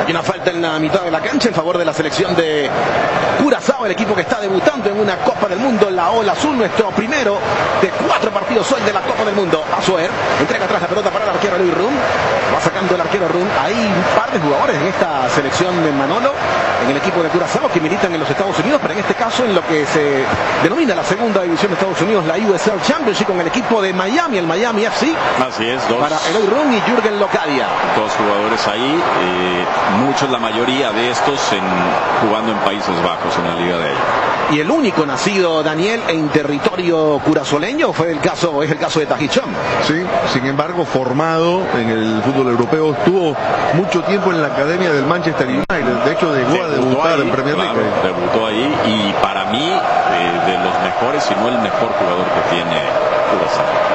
Hay una falta en la mitad de la cancha en favor de la selección de Curazao, el equipo que está debutando en una Copa del Mundo, la Ola Azul, nuestro primero de 4 partidos hoy de la Copa del Mundo. Azuer entrega atrás la pelota para el arquero Luis Rum, va sacando el arquero Rum. Hay un par de jugadores en esta selección de Manolo, en el equipo de Curazao, que militan en los Estados Unidos, pero en este caso en lo que se denomina la segunda división de Estados Unidos, la USL Championship, con el equipo de Miami, el Miami FC. Así es, dos. Para Eloy Rum y Jürgen Locadia. Dos jugadores ahí, muchos, la mayoría de estos jugando en Países Bajos, en la liga de ellos. Y el único nacido, Daniel, en territorio curazoleño es el caso de Tajichón. Sí, sin embargo, formado en el fútbol europeo, estuvo mucho tiempo en la academia del Manchester United. De hecho, llegó a debutar ahí, en Premier League. Claro, debutó ahí y para mí, de los mejores, si no el mejor jugador que tiene Curazao.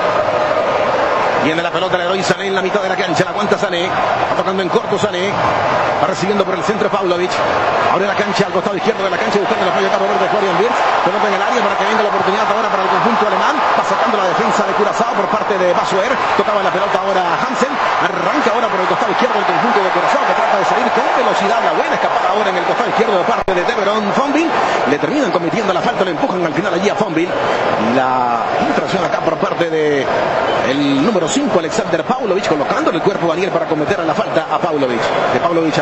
Viene la pelota de Leroy Sané en la mitad de la cancha, la aguanta Sané, va tocando en corto Sané, va recibiendo por el centro Pavlovic, abre la cancha al costado izquierdo de la cancha, buscando el apoyo acá por de Florian Wirtz, pelota en el área para que venga la oportunidad ahora para el conjunto alemán, va sacando la defensa de Curazao por parte de Basuer, tocaba la pelota ahora Hansen, arranca ahora por el costado izquierdo del conjunto de Curazao, que trata de salir con velocidad, la buena escapada ahora en el costado izquierdo de parte de Deveron Fonville, le terminan cometiendo la falta, le empujan al final allí a Fonville, la infracción acá por parte de el número 5, Alexander Pavlovic, colocando el cuerpo Daniel para cometer la falta a Pavlovic, de Pavlovic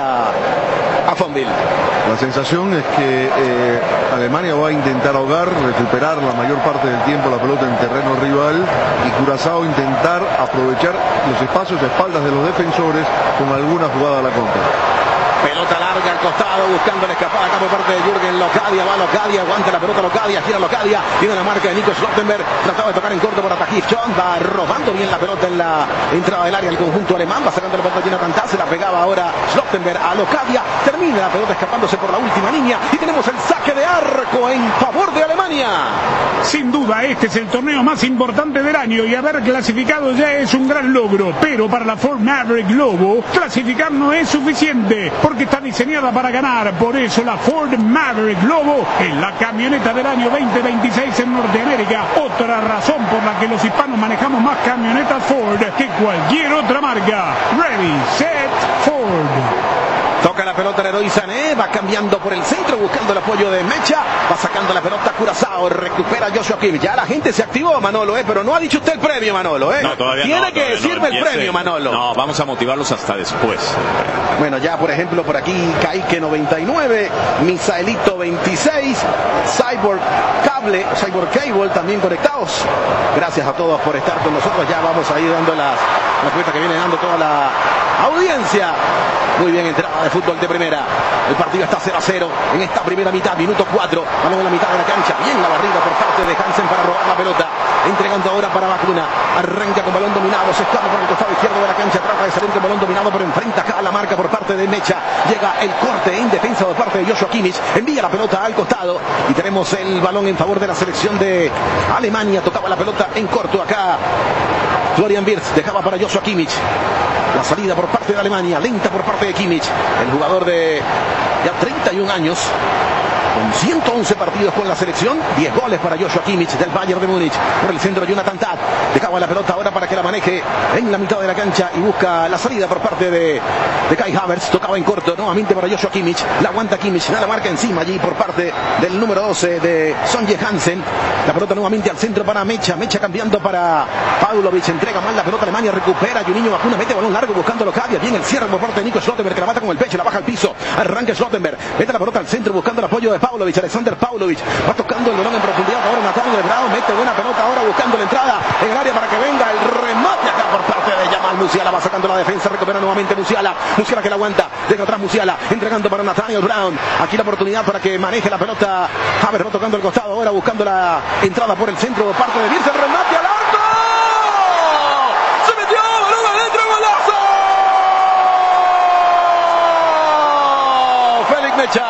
a Fonville. La sensación es que Alemania va a intentar ahogar, recuperar la mayor parte del tiempo la pelota en terreno rival, y Curazao intentar aprovechar los espacios a espaldas de los defensores con alguna jugada a la contra. Pelota larga al costado, buscando la escapada acá por parte de Jürgen Locadia, va Locadia, aguanta la pelota Locadia, gira Locadia, tiene la marca de Nico Schlottenberg, trataba de tocar en corto para Tajichón, va robando bien la pelota en la entrada del área el conjunto alemán, va sacando la pelota llena Cantá, se la pegaba ahora Schlottenberg a Locadia, termina la pelota escapándose por la última línea y tenemos el saque de arco en favor de Alemania. Sin duda, este es el torneo más importante del año y haber clasificado ya es un gran logro, pero para la Ford Maverick Globo, clasificar no es suficiente, porque está diseñada para ganar. Por eso la Ford Maverick Globo es la camioneta del año 2026 en Norteamérica. Otra razón por la que los hispanos manejamos más camionetas Ford que cualquier otra marca. Ready, set, Ford. Toca la pelota Leroy Sané, va cambiando por el centro, buscando el apoyo de Mecha, va sacando la pelota Curazao, recupera Joshua Kimmich. Ya la gente se activó, Manolo, pero no ha dicho usted el premio, Manolo, No, todavía tiene no, que decirme el premio, Manolo. No, vamos a motivarlos hasta después. Bueno, ya por ejemplo por aquí Kaique 99, Misaelito 26, Cyborg Cable también conectados. Gracias a todos por estar con nosotros. Ya vamos a ir dando las cuentas que viene dando toda la audiencia. Muy bien, entrada de fútbol de primera. El partido está 0-0 en esta primera mitad, minuto 4. Balón en la mitad de la cancha. Bien la barrida por parte de Hansen para robar la pelota. Entregando ahora para Vacuna. Arranca con balón dominado. Se escapa por el costado izquierdo de la cancha. Trata de salir con balón dominado, pero enfrenta acá a la marca por parte de Mecha. Llega el corte en defensa por parte de Joshua Kimmich. Envía la pelota al costado. Y tenemos el balón en favor de la selección de Alemania. Tocaba la pelota en corto acá. Florian Wirtz dejaba para Joshua Kimmich. La salida por parte de Alemania, lenta por parte de Kimmich, el jugador de ya 31 años, con 111 partidos con la selección, 10 goles para Joshua Kimmich del Bayern de Múnich. Por el centro Jonathan Tah, dejaba la pelota ahora para que la maneje en la mitad de la cancha y busca la salida por parte de Kai Havertz, tocaba en corto, nuevamente para Joshua Kimmich, la aguanta Kimmich, da la marca encima allí por parte del número 12 de Sonje Hansen, la pelota nuevamente al centro para Mecha cambiando para Pavlovic, entrega mal la pelota Alemania, recupera Juninho Vacuna, mete balón largo buscando Locadia, bien el cierre por parte de Nico Schlottenberg, que la mata con el pecho, la baja al piso, arranca Schlottenberg, mete la pelota al centro buscando el apoyo de Pavlovic, Alexander Pavlovic, va tocando el balón en profundidad ahora Nathaniel Brown, mete buena pelota ahora buscando la entrada en el área para que venga el remate acá por parte de Jamal Musiala, va sacando la defensa, recupera nuevamente Musiala que la aguanta, deja atrás Musiala, entregando para Nathaniel Brown, aquí la oportunidad para que maneje la pelota, Havertz va tocando el costado ahora buscando la entrada por el centro por parte de Wirtz, el remate al arco, se metió, balón adentro, golazo, Félix Mecha.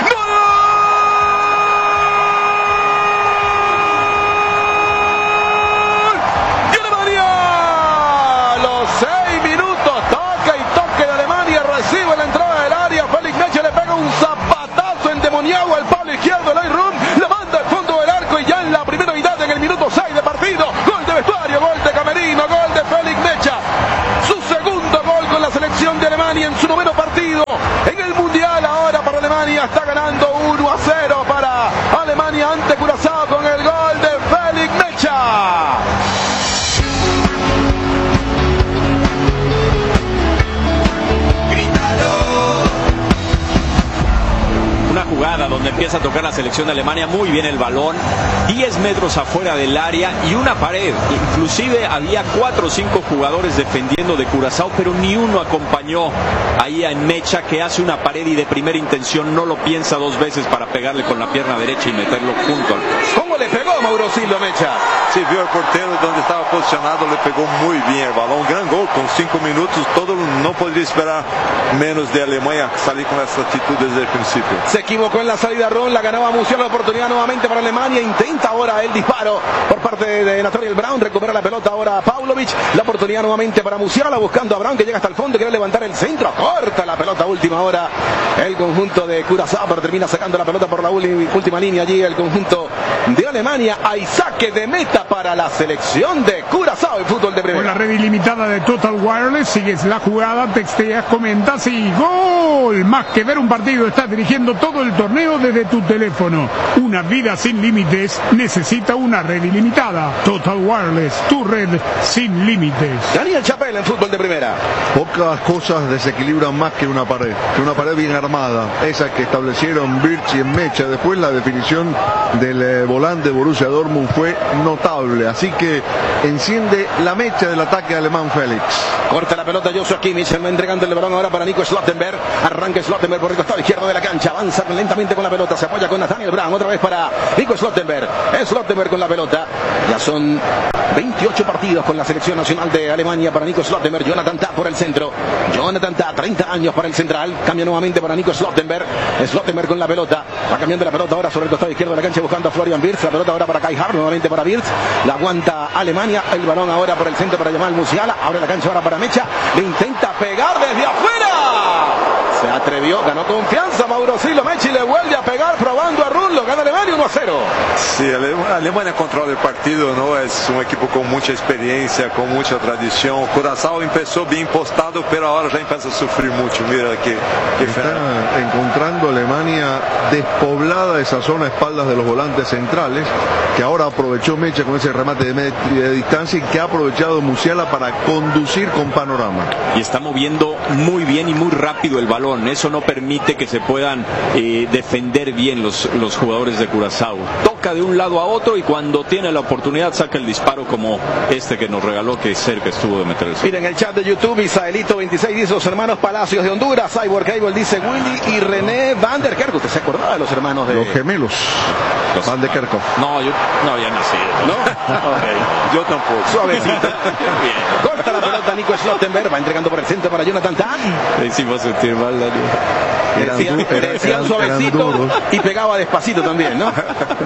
Al palo izquierdo, Eloy Rum la manda al fondo del arco y ya en la primera mitad, en el minuto 6 de partido, gol de vestuario, gol de camerino, gol de Félix Mecha, su segundo gol con la selección de Alemania en su noveno partido en empieza a tocar la selección de Alemania, muy bien el balón, 10 metros afuera del área y una pared. Inclusive había 4 o 5 jugadores defendiendo de Curazao, pero ni uno acompañó ahí a Mecha, que hace una pared y de primera intención no lo piensa 2 veces para pegarle con la pierna derecha y meterlo junto al poste. ¿Cómo le pegó Mauro Silva, Mecha? Sí, vio el portero donde estaba posicionado, le pegó muy bien el balón. Gran gol con 5 minutos. Todo no podría esperar menos de Alemania salir con esa actitud desde el principio. Se equivocó en la salida Ron, la ganaba Musiala, la oportunidad nuevamente para Alemania. Intenta ahora el disparo por parte de Nathaniel Brown. Recupera la pelota ahora Pavlovic. La oportunidad nuevamente para Musiala, buscando a Brown, que llega hasta el fondo, quiere levantar el centro. Corta la pelota, última hora. El conjunto de Curazao, pero termina sacando la pelota por la última línea allí. El conjunto de Alemania. Hay saque de meta para la selección de Curazao en fútbol de primera. Con la red ilimitada de Total Wireless, sigues la jugada, texteas, comentas y ¡gol! Más que ver un partido, estás dirigiendo todo el torneo desde tu teléfono. Una vida sin límites necesita una red ilimitada. Total Wireless, tu red sin límites. Daniel Chapelle en fútbol de primera. Pocas cosas desequilibran más que una pared bien armada, esa que establecieron Birch y Mecha. Después la definición del volante Borussia Dortmund fue notable, así que enciende la mecha del ataque alemán Félix. Corta la pelota Joshua Kimmich, se va entregando el balón ahora para Nico Slottenberg. Arranca Slottenberg por el costado izquierdo de la cancha, avanza lentamente con la pelota, se apoya con Nathaniel Brown, otra vez para Nico Slottenberg. Slottenberg con la pelota. Ya son 28 partidos con la selección nacional de Alemania para Nico Slottenberg. Jonathan Tah por el centro. Jonathan Tah, 30 años para el central. Cambia nuevamente para Nico Slottenberg. Slottenberg con la pelota. Va cambiando la pelota ahora sobre el costado izquierdo de la cancha buscando a Florian Wirtz. La pelota ahora para Kai Havertz, nuevamente para Wirtz. La aguanta Alemania. El balón ahora por el centro para Jamal Musiala. Abre la cancha ahora para Mecha. Le intenta pegar desde afuera. Se atrevió, ganó confianza Mauro Silva. Mecha y le vuelve a pegar probando a Rullo. Gana Alemania 1-0. Sí, Alemania controla el partido, ¿no? Es un equipo con mucha experiencia, con mucha tradición. Curazao empezó bien postado, pero ahora ya empieza a sufrir mucho. Mira que está encontrando Alemania despoblada esa zona a espaldas de los volantes centrales, que ahora aprovechó Mecha con ese remate de distancia y que ha aprovechado Musiala para conducir con panorama. Y está moviendo muy bien y muy rápido el balón. Eso no permite que se puedan defender bien los jugadores de Curazao. Toca de un lado a otro y cuando tiene la oportunidad saca el disparo como este que nos regaló, que cerca estuvo de meter el sol. Miren el chat de YouTube, Isaelito 26 dice los hermanos Palacios de Honduras, Cyborg Cable dice Willy y René Van der Kerkhoff. ¿Usted se acordaba de los hermanos de los gemelos? Los Van der Kerkhoff. No, yo no había nacido. ¿No? Okay. Yo tampoco. Suavecito. Corta la pelota Nico Slottenberg, va entregando por el centro para Jonathan Tah. Le hicimos sentir mal, Daniel. Decían suavecito y pegaba despacito también, ¿no?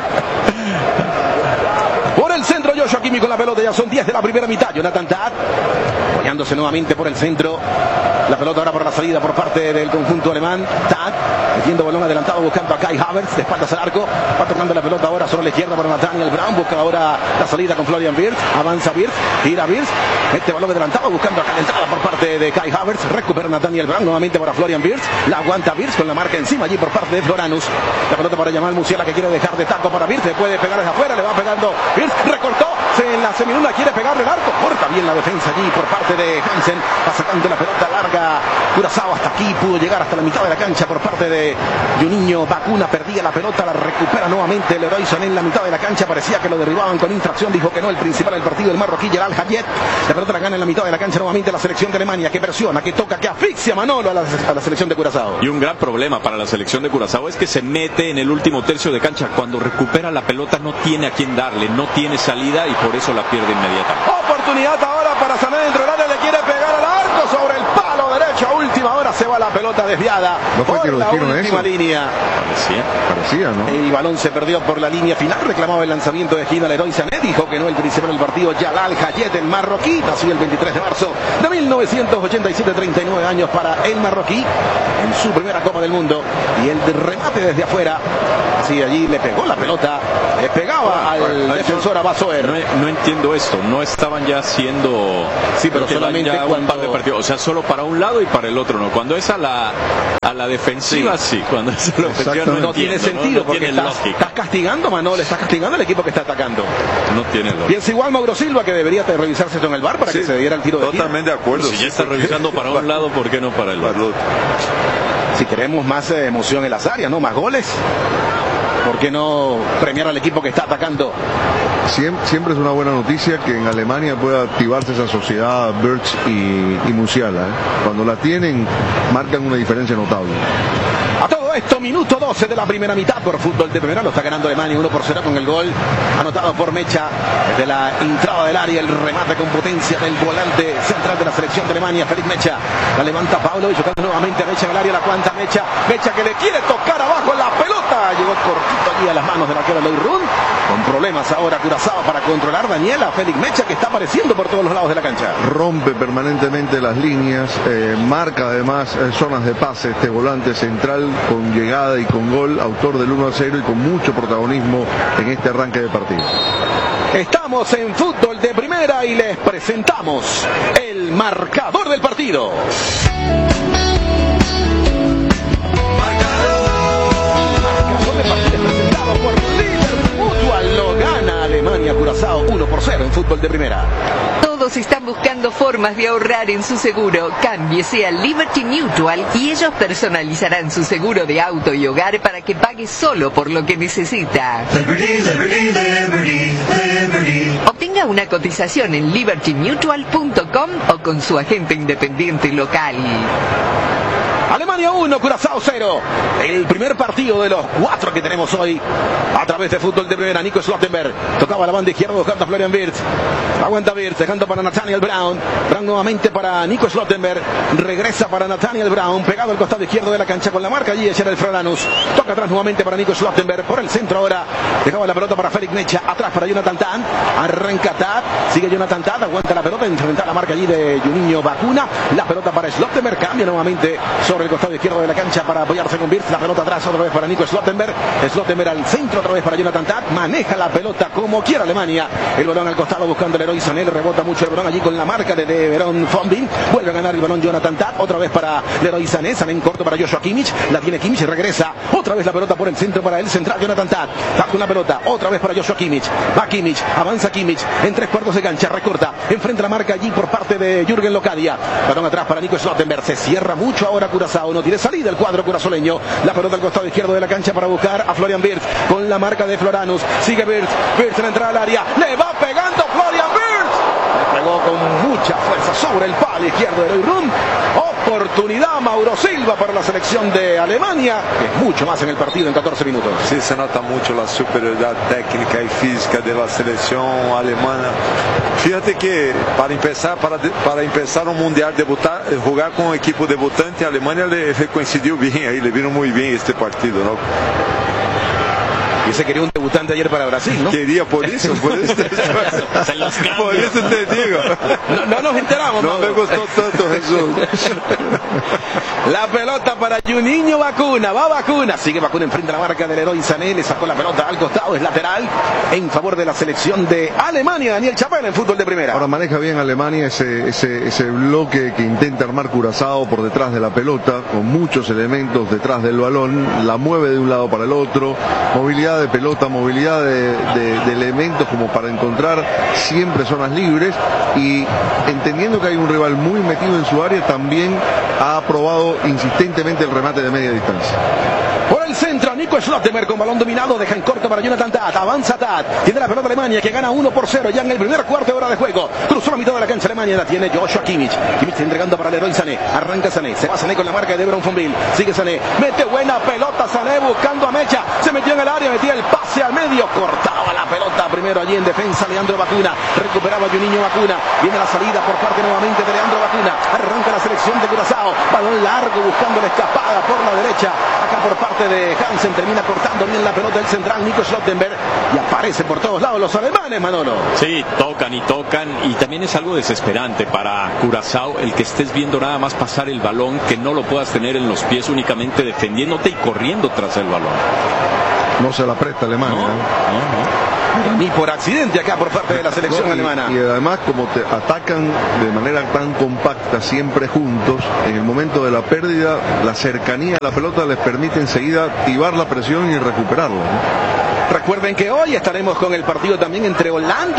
Por el centro Joshua Kimmich con la pelota, ya son 10 de la primera mitad. Jonathan Tah apoyándose nuevamente por el centro. La pelota ahora por la salida por parte del conjunto alemán. Tah metiendo balón adelantado buscando a Kai Havertz de espaldas al arco. Va tocando la pelota ahora sobre la izquierda para Nathaniel Brown. Busca ahora la salida con Florian Wirtz. Avanza Wirtz, tira Wirtz. Este balón adelantado buscando acá la entrada por parte de Kai Havertz. Recupera Nathaniel Brown nuevamente para Florian Wirtz. La aguanta Wirtz con la marca encima allí por parte de Floranus. La pelota para Jamal Musiala que quiere dejar de taco para Wirtz. Le puede pegar desde afuera, le va pegando Wirtz. Recortó. En la semiluna quiere pegarle el arco. Corta bien la defensa allí por parte de Hansen. Va sacando la pelota larga. Curazao hasta aquí. Pudo llegar hasta la mitad de la cancha por parte de Juninho Bacuna. Perdía la pelota. La recupera nuevamente Leroy Sané en la mitad de la cancha. Parecía que lo derribaban con infracción. Dijo que no. El principal del partido, el marroquí Jalal Hayet. La pelota la gana en la mitad de la cancha nuevamente la selección de Alemania. Que presiona, que toca, que asfixia Manolo a la selección de Curazao. Y un gran problema para la selección de Curazao es que se mete en el último tercio de cancha. Cuando recupera la pelota no tiene a quién darle. No tiene salida y por eso la pierde inmediatamente. Oportunidad ahora para Sané dentro del área, le quiere pegar al arco sobre el palo derecho. A última hora se va la pelota desviada. ¿No fue por que lo la dijeron última eso? línea. Parecía, ¿no? El balón se perdió por la línea final. Reclamaba el lanzamiento de esquina Leroy Sané. Dijo que no, el principal del partido Jalal Hayet, el marroquí. Nació el 23 de marzo de 1987, 39 años para el marroquí en su primera Copa del Mundo. Y el remate desde afuera. Así allí le pegó la pelota. Le pegaba al defensor Abasoer. No entiendo esto. No estaban ya haciendo. Sí, pero solamente ya un par de partidos. O sea, solo para un lado y para el otro no. Cuando es a la defensiva, sí. Cuando es a la ofensiva no tiene sentido, porque estás castigando, Manolo, estás castigando al equipo que está atacando. No tiene lógica. Piensa igual Mauro Silva que debería revisarse esto en el VAR para que se diera el tiro de totalmente de acuerdo. Si ya está revisando para un lado, ¿por qué no para el otro? Si queremos más emoción en las áreas, ¿no? Más goles. ¿por qué no premiar al equipo que está atacando? Siempre es una buena noticia que en Alemania pueda activarse esa sociedad Wirtz y Musiala. Cuando la tienen, marcan una diferencia notable. A todo esto, minuto 12 de la primera mitad por fútbol de primera. Lo está ganando Alemania 1-0 con el gol anotado por Mecha desde la entrada del área. El remate con potencia del volante central de la selección de Alemania, Felix Mecha. La levanta Pablo y tocando nuevamente a Mecha en el área. La cuanta Mecha. Mecha que le quiere tocar abajo la pelota. Llegó cortito allí a las manos de la arquero Leyrun. Con problemas ahora Curazao para controlar Daniela. Felix Mecha que está apareciendo por todos los lados de la cancha. Rompe permanentemente las líneas. Marca además zonas de pase este volante central con llegada y con gol, autor del 1-0 y con mucho protagonismo en este arranque de partido. Estamos en fútbol de primera y les presentamos el marcador del partido. Marcador del partido presentado por Liverpool Mutual. Lo gana Alemania Curazao 1-0 en fútbol de primera. Todos están buscando formas de ahorrar en su seguro. Cámbiese a Liberty Mutual y ellos personalizarán su seguro de auto y hogar para que pague solo por lo que necesita. Liberty, Liberty, Liberty, Liberty. Obtenga una cotización en libertymutual.com o con su agente independiente local. Alemania 1, Curazao 0. El primer partido de los 4 que tenemos hoy a través de fútbol de primera. Nico Slottenberg tocaba la banda izquierda buscando a Florian Wirtz. Aguanta Wirtz, dejando para Nathaniel Brown. Brown nuevamente para Nico Slottenberg. Regresa para Nathaniel Brown, pegado al costado izquierdo de la cancha con la marca allí de el Floranus. Toca atrás nuevamente para Nico Slottenberg. Por el centro ahora dejaba la pelota para Felix Mecha. Atrás para Jonathan Tah. Arranca Tah. Sigue Jonathan Tah. Aguanta la pelota. Enfrenta la marca allí de Juninho Vacuna. La pelota para Slottenberg. Cambia nuevamente sobre el costado izquierdo de la cancha para apoyarse con Wirtz. La pelota atrás otra vez para Nico Slottenberg. Slottenberg al centro otra vez para Jonathan Tah. Maneja la pelota como quiera Alemania. El balón al costado buscando el Leroy Sané. Rebota mucho el balón allí con la marca de Verón Fombin. Vuelve a ganar el balón Jonathan Tah. Otra vez para Leroy Sané. Sané en corto para Joshua Kimmich. La tiene Kimmich. Regresa. Otra vez la pelota por el centro para el central Jonathan Tah. Tah con la pelota. Otra vez para Joshua Kimmich. Va Kimmich. Avanza Kimmich. En 3/4 de cancha. Recorta. Enfrenta la marca allí por parte de Jürgen Locadia. Balón atrás para Nico Slottenberg. Se cierra mucho ahora Curazao. No tiene salida el cuadro curazoleño. La pelota al costado izquierdo de la cancha para buscar a Florian Wirtz. Con la marca de Floranus. Sigue Wirtz. Wirtz en la entrada al área. Le va pegando Florian Wirtz. Le pegó con mucha fuerza sobre el palo izquierdo de Leyrun. Oportunidad Mauro Silva para la selección de Alemania, que es mucho más en el partido en 14 minutos. Sí, se nota mucho la superioridad técnica y física de la selección alemana. Fíjate que para empezar un mundial, jugar con un equipo debutante, a Alemania le coincidió bien ahí, le vino muy bien este partido, ¿no? Y se quería un debutante ayer para Brasil, ¿no? Quería por eso por eso te digo. No nos enteramos. No me gustó tanto, Jesús. La pelota para Juninho Vacuna. Va Vacuna. Sigue Vacuna enfrente a la marca del Leroy Sané. Le sacó la pelota al costado. Es lateral en favor de la selección de Alemania. Daniel Chapela en fútbol de primera. Ahora maneja bien Alemania ese bloque que intenta armar Curazao por detrás de la pelota, con muchos elementos detrás del balón. La mueve de un lado para el otro. Movilidad de pelota, movilidad de elementos como para encontrar siempre zonas libres, y entendiendo que hay un rival muy metido en su área, también ha probado insistentemente el remate de media distancia. Por el centro, Nico Slottenberg con balón dominado, deja en corto para Jonathan Tah, avanza Tah, tiene la pelota Alemania que gana 1-0 ya en el primer cuarto de hora de juego, cruzó la mitad de la cancha Alemania, la tiene Joshua Kimmich, Kimmich entregando para Leroy Sané, arranca Sané, se va Sané con la marca de Verón Fonville, sigue Sané, mete buena pelota Sané buscando a Mecha, se metió en el área, metía el pase al medio, cortaba la pelota primero allí en defensa Leandro Vacuna, recuperaba Juninho Vacuna, viene la salida por parte nuevamente de Leandro Vacuna, arranca la selección de Curazao, balón largo buscando la escapada por la derecha, acá por parte de Hansen, termina cortando bien la pelota el central Nico Slottenberg y aparece por todos lados los alemanes, Manolo. Sí, tocan y también es algo desesperante para Curazao el que estés viendo nada más pasar el balón, que no lo puedas tener en los pies únicamente defendiéndote y corriendo tras el balón. No se la presta Alemania. No. Ni por accidente acá por parte de la selección alemana. Y además, como te atacan de manera tan compacta, siempre juntos, en el momento de la pérdida, la cercanía a la pelota les permite enseguida activar la presión y recuperarla, ¿no? Recuerden que hoy estaremos con el partido también entre Holanda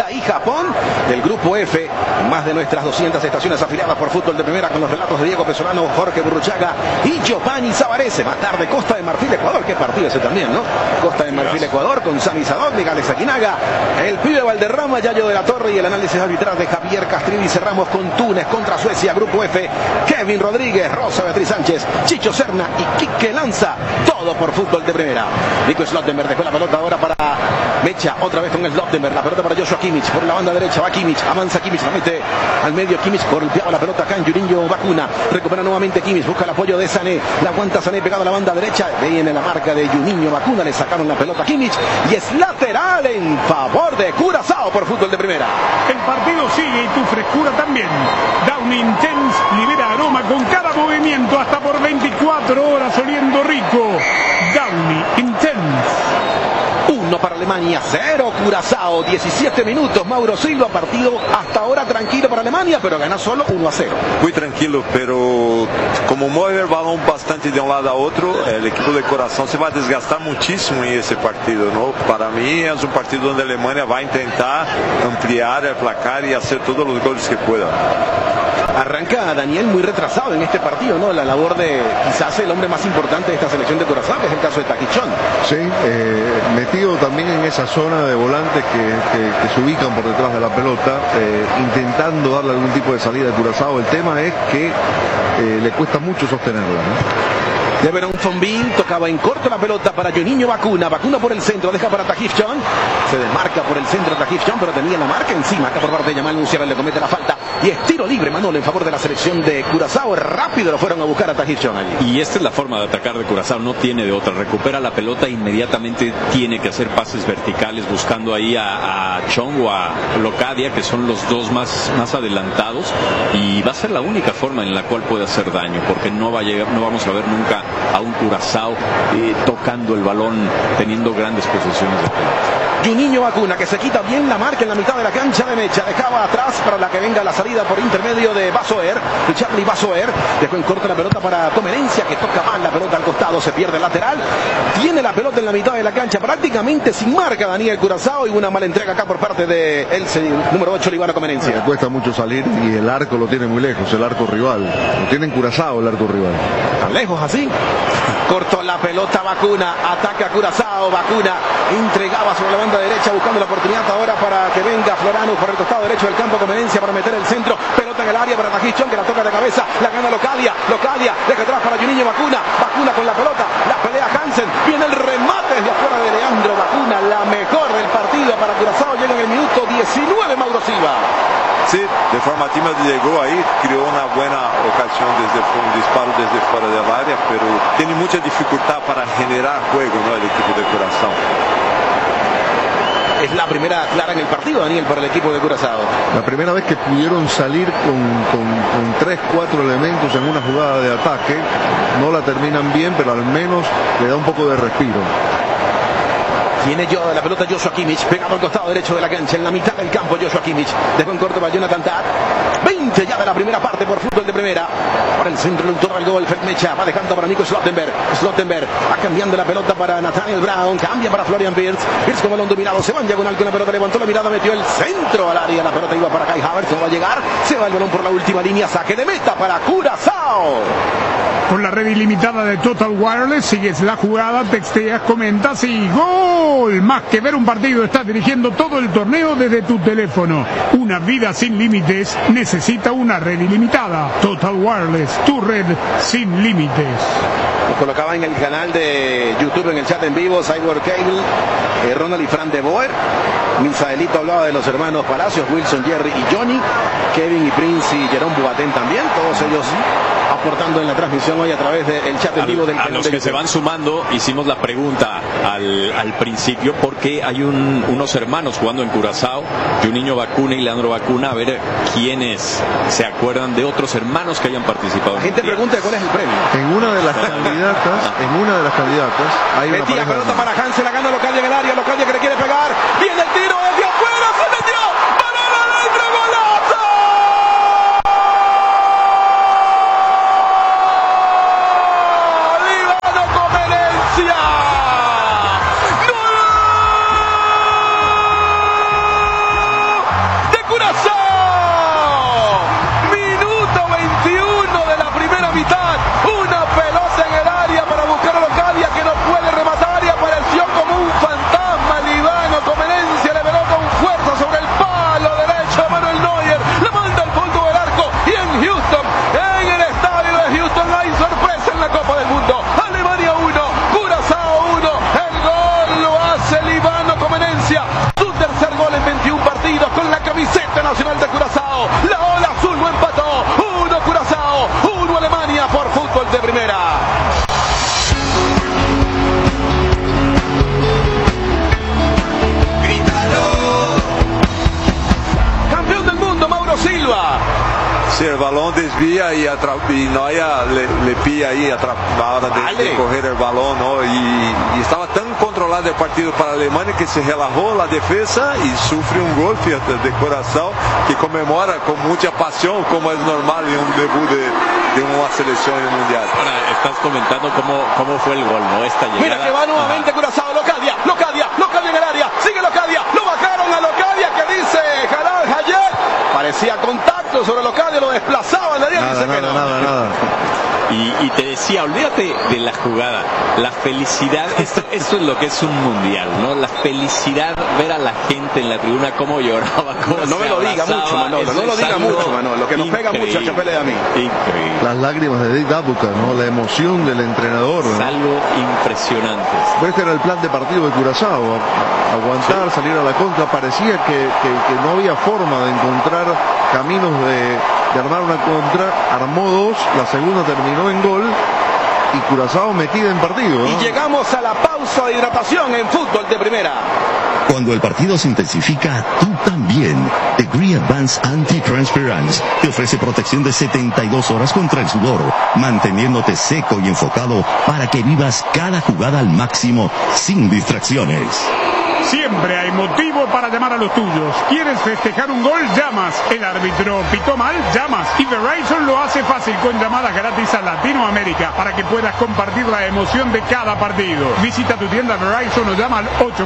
Canadá y Japón. Del grupo F, más de nuestras 200 estaciones afiliadas por Fútbol de Primera, con los relatos de Diego Pesolano, Jorge Burruchaga y Giovanni Zavarese. Más tarde, Costa de Marfil, Ecuador. Qué partido ese también, ¿no? Costa de Marfil, Ecuador, con Sami Sadovnik, Alex Aguinaga, el pibe Valderrama, Yayo de la Torre y el análisis arbitral de Javier Castrilli. Cerramos con Túnez contra Suecia, grupo F. Kevin Rodríguez, Rosa Beatriz Sánchez, Chicho Serna y Quique Lanza. Todo por Fútbol de Primera. Nico Slottenberg dejó la pelota ahora para Mecha, otra vez con Slottenberg, la pelota para Joshua Kimmich, por la banda derecha va Kimmich, avanza Kimmich, la mete al medio Kimmich, golpeaba la pelota acá en Juninho Bacuna, recupera nuevamente Kimmich, busca el apoyo de Sané, la aguanta Sané pegado a la banda derecha, viene la marca de Juninho Bacuna, le sacaron la pelota a Kimmich y es lateral en favor de Curazao por Fútbol de Primera. El partido sigue y tu frescura también. Downy Intense libera aroma con cada movimiento hasta por 24 horas oliendo rico. Downy Intense. 1 para Alemania, 0 Curazao, 17 minutos, Mauro Silva, partido hasta ahora tranquilo para Alemania, pero gana solo 1-0. Muy tranquilo, pero como mueve el balón bastante de un lado a otro, el equipo de Curazao se va a desgastar muchísimo en ese partido, ¿no? Para mí es un partido donde Alemania va a intentar ampliar el placar y hacer todos los goles que pueda. Arranca Daniel muy retrasado en este partido, ¿no? La labor de quizás el hombre más importante de esta selección de Curazao, que es el caso de Taquichón. Sí, metido también en esa zona de volantes que se ubican por detrás de la pelota, intentando darle algún tipo de salida a Curazao. El tema es que le cuesta mucho sostenerla, ¿no? Deveron Fonville tocaba en corto la pelota para Juninho Bacuna. Bacuna por el centro, deja para Tahith Chong. Se desmarca por el centro Tahith Chong, pero tenía la marca encima. Acá por parte de Yamal Musiala le comete la falta. Y es tiro libre, Manolo, en favor de la selección de Curazao. Rápido lo fueron a buscar a Tahith Chong allí. Y esta es la forma de atacar de Curazao, no tiene de otra. Recupera la pelota e inmediatamente tiene que hacer pases verticales, buscando ahí a Chong o a Locadia, que son los dos más adelantados. Y va a ser la única forma en la cual puede hacer daño, porque no vamos a ver nunca a un Curazao tocando el balón, teniendo grandes posesiones de pelota. Juninho Bacuna, que se quita bien la marca en la mitad de la cancha de Mecha, dejaba atrás para la que venga la salida por intermedio de Basoer, de Charlie Basoer, dejó en corto la pelota para Tomerencia, que toca mal la pelota al costado, se pierde el lateral, tiene la pelota en la mitad de la cancha, prácticamente sin marca Daniel Curazao, y una mala entrega acá por parte de el número 8, Libano Tomerencia. Le cuesta mucho salir y el arco lo tiene muy lejos, el arco rival, lo tiene en Curazao el arco rival. Tan lejos así. Cortó la pelota Bacuna, ataca Curazao, Bacuna entregaba sobre la banda derecha buscando la oportunidad ahora para que venga Florano por el costado derecho del campo, Conveniencia para meter el centro, pelota en el área para Tahith Chong, que la toca de cabeza, la gana Locadia, deja atrás para Juninho Bacuna, Bacuna con la pelota, la pelea Hansen, viene el remate desde afuera de Leandro Bacuna, la mejor del partido para Curazao, llega en el minuto 19 Mauro Silva. Sí, de forma tímida llegó ahí, creó una buena ocasión un disparo desde fuera del área, pero tiene mucha dificultad para generar juego, ¿no? El equipo de Curazao. Es la primera clara en el partido, Daniel, para el equipo de Curazao. La primera vez que pudieron salir con 3-4 elementos en una jugada de ataque, no la terminan bien, pero al menos le da un poco de respiro. Tiene la pelota Joshua Kimmich, pegado al costado derecho de la cancha, en la mitad del campo Joshua Kimmich. Dejó en corto para Jonathan Tah. 20 ya de la primera parte por Fútbol de Primera. Por el centro, el autor del gol, Mecha, va dejando para Nico Slottenberg. Slottenberg va cambiando la pelota para Nathaniel Brown, cambia para Florian Wirtz. Wirtz con balón dominado, se va en diagonal con la pelota, levantó la mirada, metió el centro al área. La pelota iba para Kai Havertz, no va a llegar. Se va el balón por la última línea, saque de meta para Curazao. Con la red ilimitada de Total Wireless, sigues la jugada, texteas, comentas y ¡gol! Más que ver un partido, estás dirigiendo todo el torneo desde tu teléfono. Una vida sin límites necesita una red ilimitada. Total Wireless, tu red sin límites. Nos colocaba en el canal de YouTube, en el chat en vivo, Cyborg Cable, Ronald y Fran de Boer. Misaelito hablaba de los hermanos Palacios, Wilson, Jerry y Johnny, Kevin y Prince y Jerome Boateng también, todos ellos aportando en la transmisión hoy a través del chat en vivo del canal. A los que se van sumando, hicimos la pregunta al principio, porque hay unos hermanos jugando en Curazao, Juninho Bacuna y Leandro Bacuna, a ver quiénes se acuerdan de otros hermanos que hayan participado. La gente pregunta cuál es el premio. En una de las candidatas, hay una metía pareja pelota para Hansen, la gana Locadia en el área, Locadia que le quiere pegar, viene el tiro desde afuera, se metió, balón adentro, golazo. Líbano Conveniencia. ¡Gol! desvía y Neuer le pilla ahí a la hora de coger el balón, ¿no? Y estaba tan controlado el partido para Alemania que se relajó la defensa y sufre un gol, fíjate, de Curazao, que conmemora con mucha pasión, como es normal en un debut de una selección en el mundial. Ahora estás comentando cómo fue el gol, ¿no? Esta llegada. Mira que va nuevamente Curazao, Locadia en el área, sigue Locadia, lo bajaron a Locadia, que dice Jalal Hayek, parecía contacto sobre Locadia, lo desplazaban de ahí, dice que no. Nada. Y te decía, olvídate de la jugada, la felicidad, esto es lo que es un mundial, ¿no? La felicidad, ver a la gente en la tribuna cómo lloraba, cómo no me lo diga mucho, Manolo, no lo diga mucho, Manolo, que nos pega mucho a Chapelle y a mí. Increíble. Las lágrimas de Dick Dabuka, ¿no? La emoción del entrenador, ¿no? Es algo impresionante. Este era el plan de partido de Curazao, aguantar, salir a la contra. Parecía que no había forma de encontrar caminos de armar una contra. Armó dos, la segunda terminó en gol y Curazao metida en partido, ¿no? Y llegamos a la pausa de hidratación en fútbol de primera. Cuando el partido se intensifica, tú también. Degree Advanced Anti-Transpirants te ofrece protección de 72 horas contra el sudor, manteniéndote seco y enfocado para que vivas cada jugada al máximo, sin distracciones. Siempre hay motivo para llamar a los tuyos. ¿Quieres festejar un gol? Llamas. El árbitro pitó mal, llamas. Y Verizon lo hace fácil con llamadas gratis a Latinoamérica para que puedas compartir la emoción de cada partido. Visita tu tienda Verizon o llama al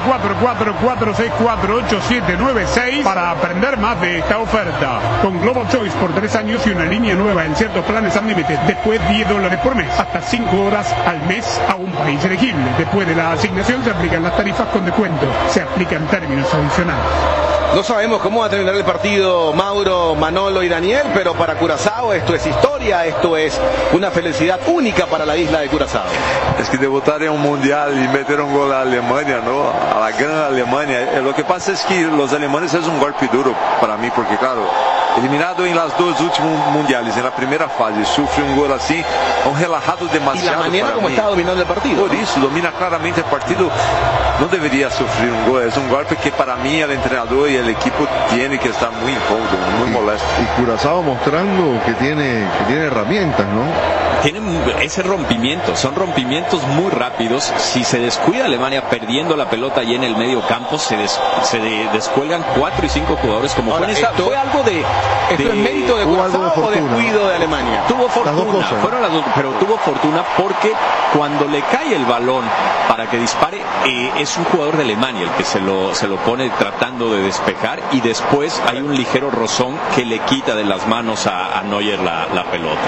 844-464-8796 para aprender más de esta oferta. Con Global Choice por 3 años y una línea nueva en ciertos planes Unlimited. Después $10 por mes. Hasta 5 horas al mes a un país elegible. Después de la asignación se aplican las tarifas con descuento. Se aplica en términos adicionales. No sabemos cómo va a terminar el partido, Mauro, Manolo y Daniel, pero para Curazao esto es historia, esto es una felicidad única para la isla de Curazao. Es que debutar en un mundial y meter un gol a Alemania, ¿no? A la gran Alemania. Lo que pasa es que los alemanes es un golpe duro para mí, porque claro, eliminado en las dos últimos mundiales, en la primera fase, sufre un gol así, un relajado demasiado. Y la manera como está dominando el partido. Por eso, domina claramente el partido, no debería sufrir un gol. Es un golpe que para mí el entrenador y el equipo tiene que estar muy incómodo, muy molesto. Y Curazao mostrando que tiene herramientas, ¿no? Tienen ese rompimiento, son rompimientos muy rápidos. Si se descuida Alemania perdiendo la pelota allí en el medio campo, se descuelgan 4 y 5 jugadores como ahora, fue fue algo de... ¿Esto es mérito de Curazao o descuido de Alemania? Tuvo fortuna, las dos cosas. Fueron las dos, pero tuvo fortuna porque cuando le cae el balón para que dispare, es un jugador de Alemania el que se lo pone tratando de despejar, y después hay un ligero rozón que le quita de las manos a Neuer la pelota.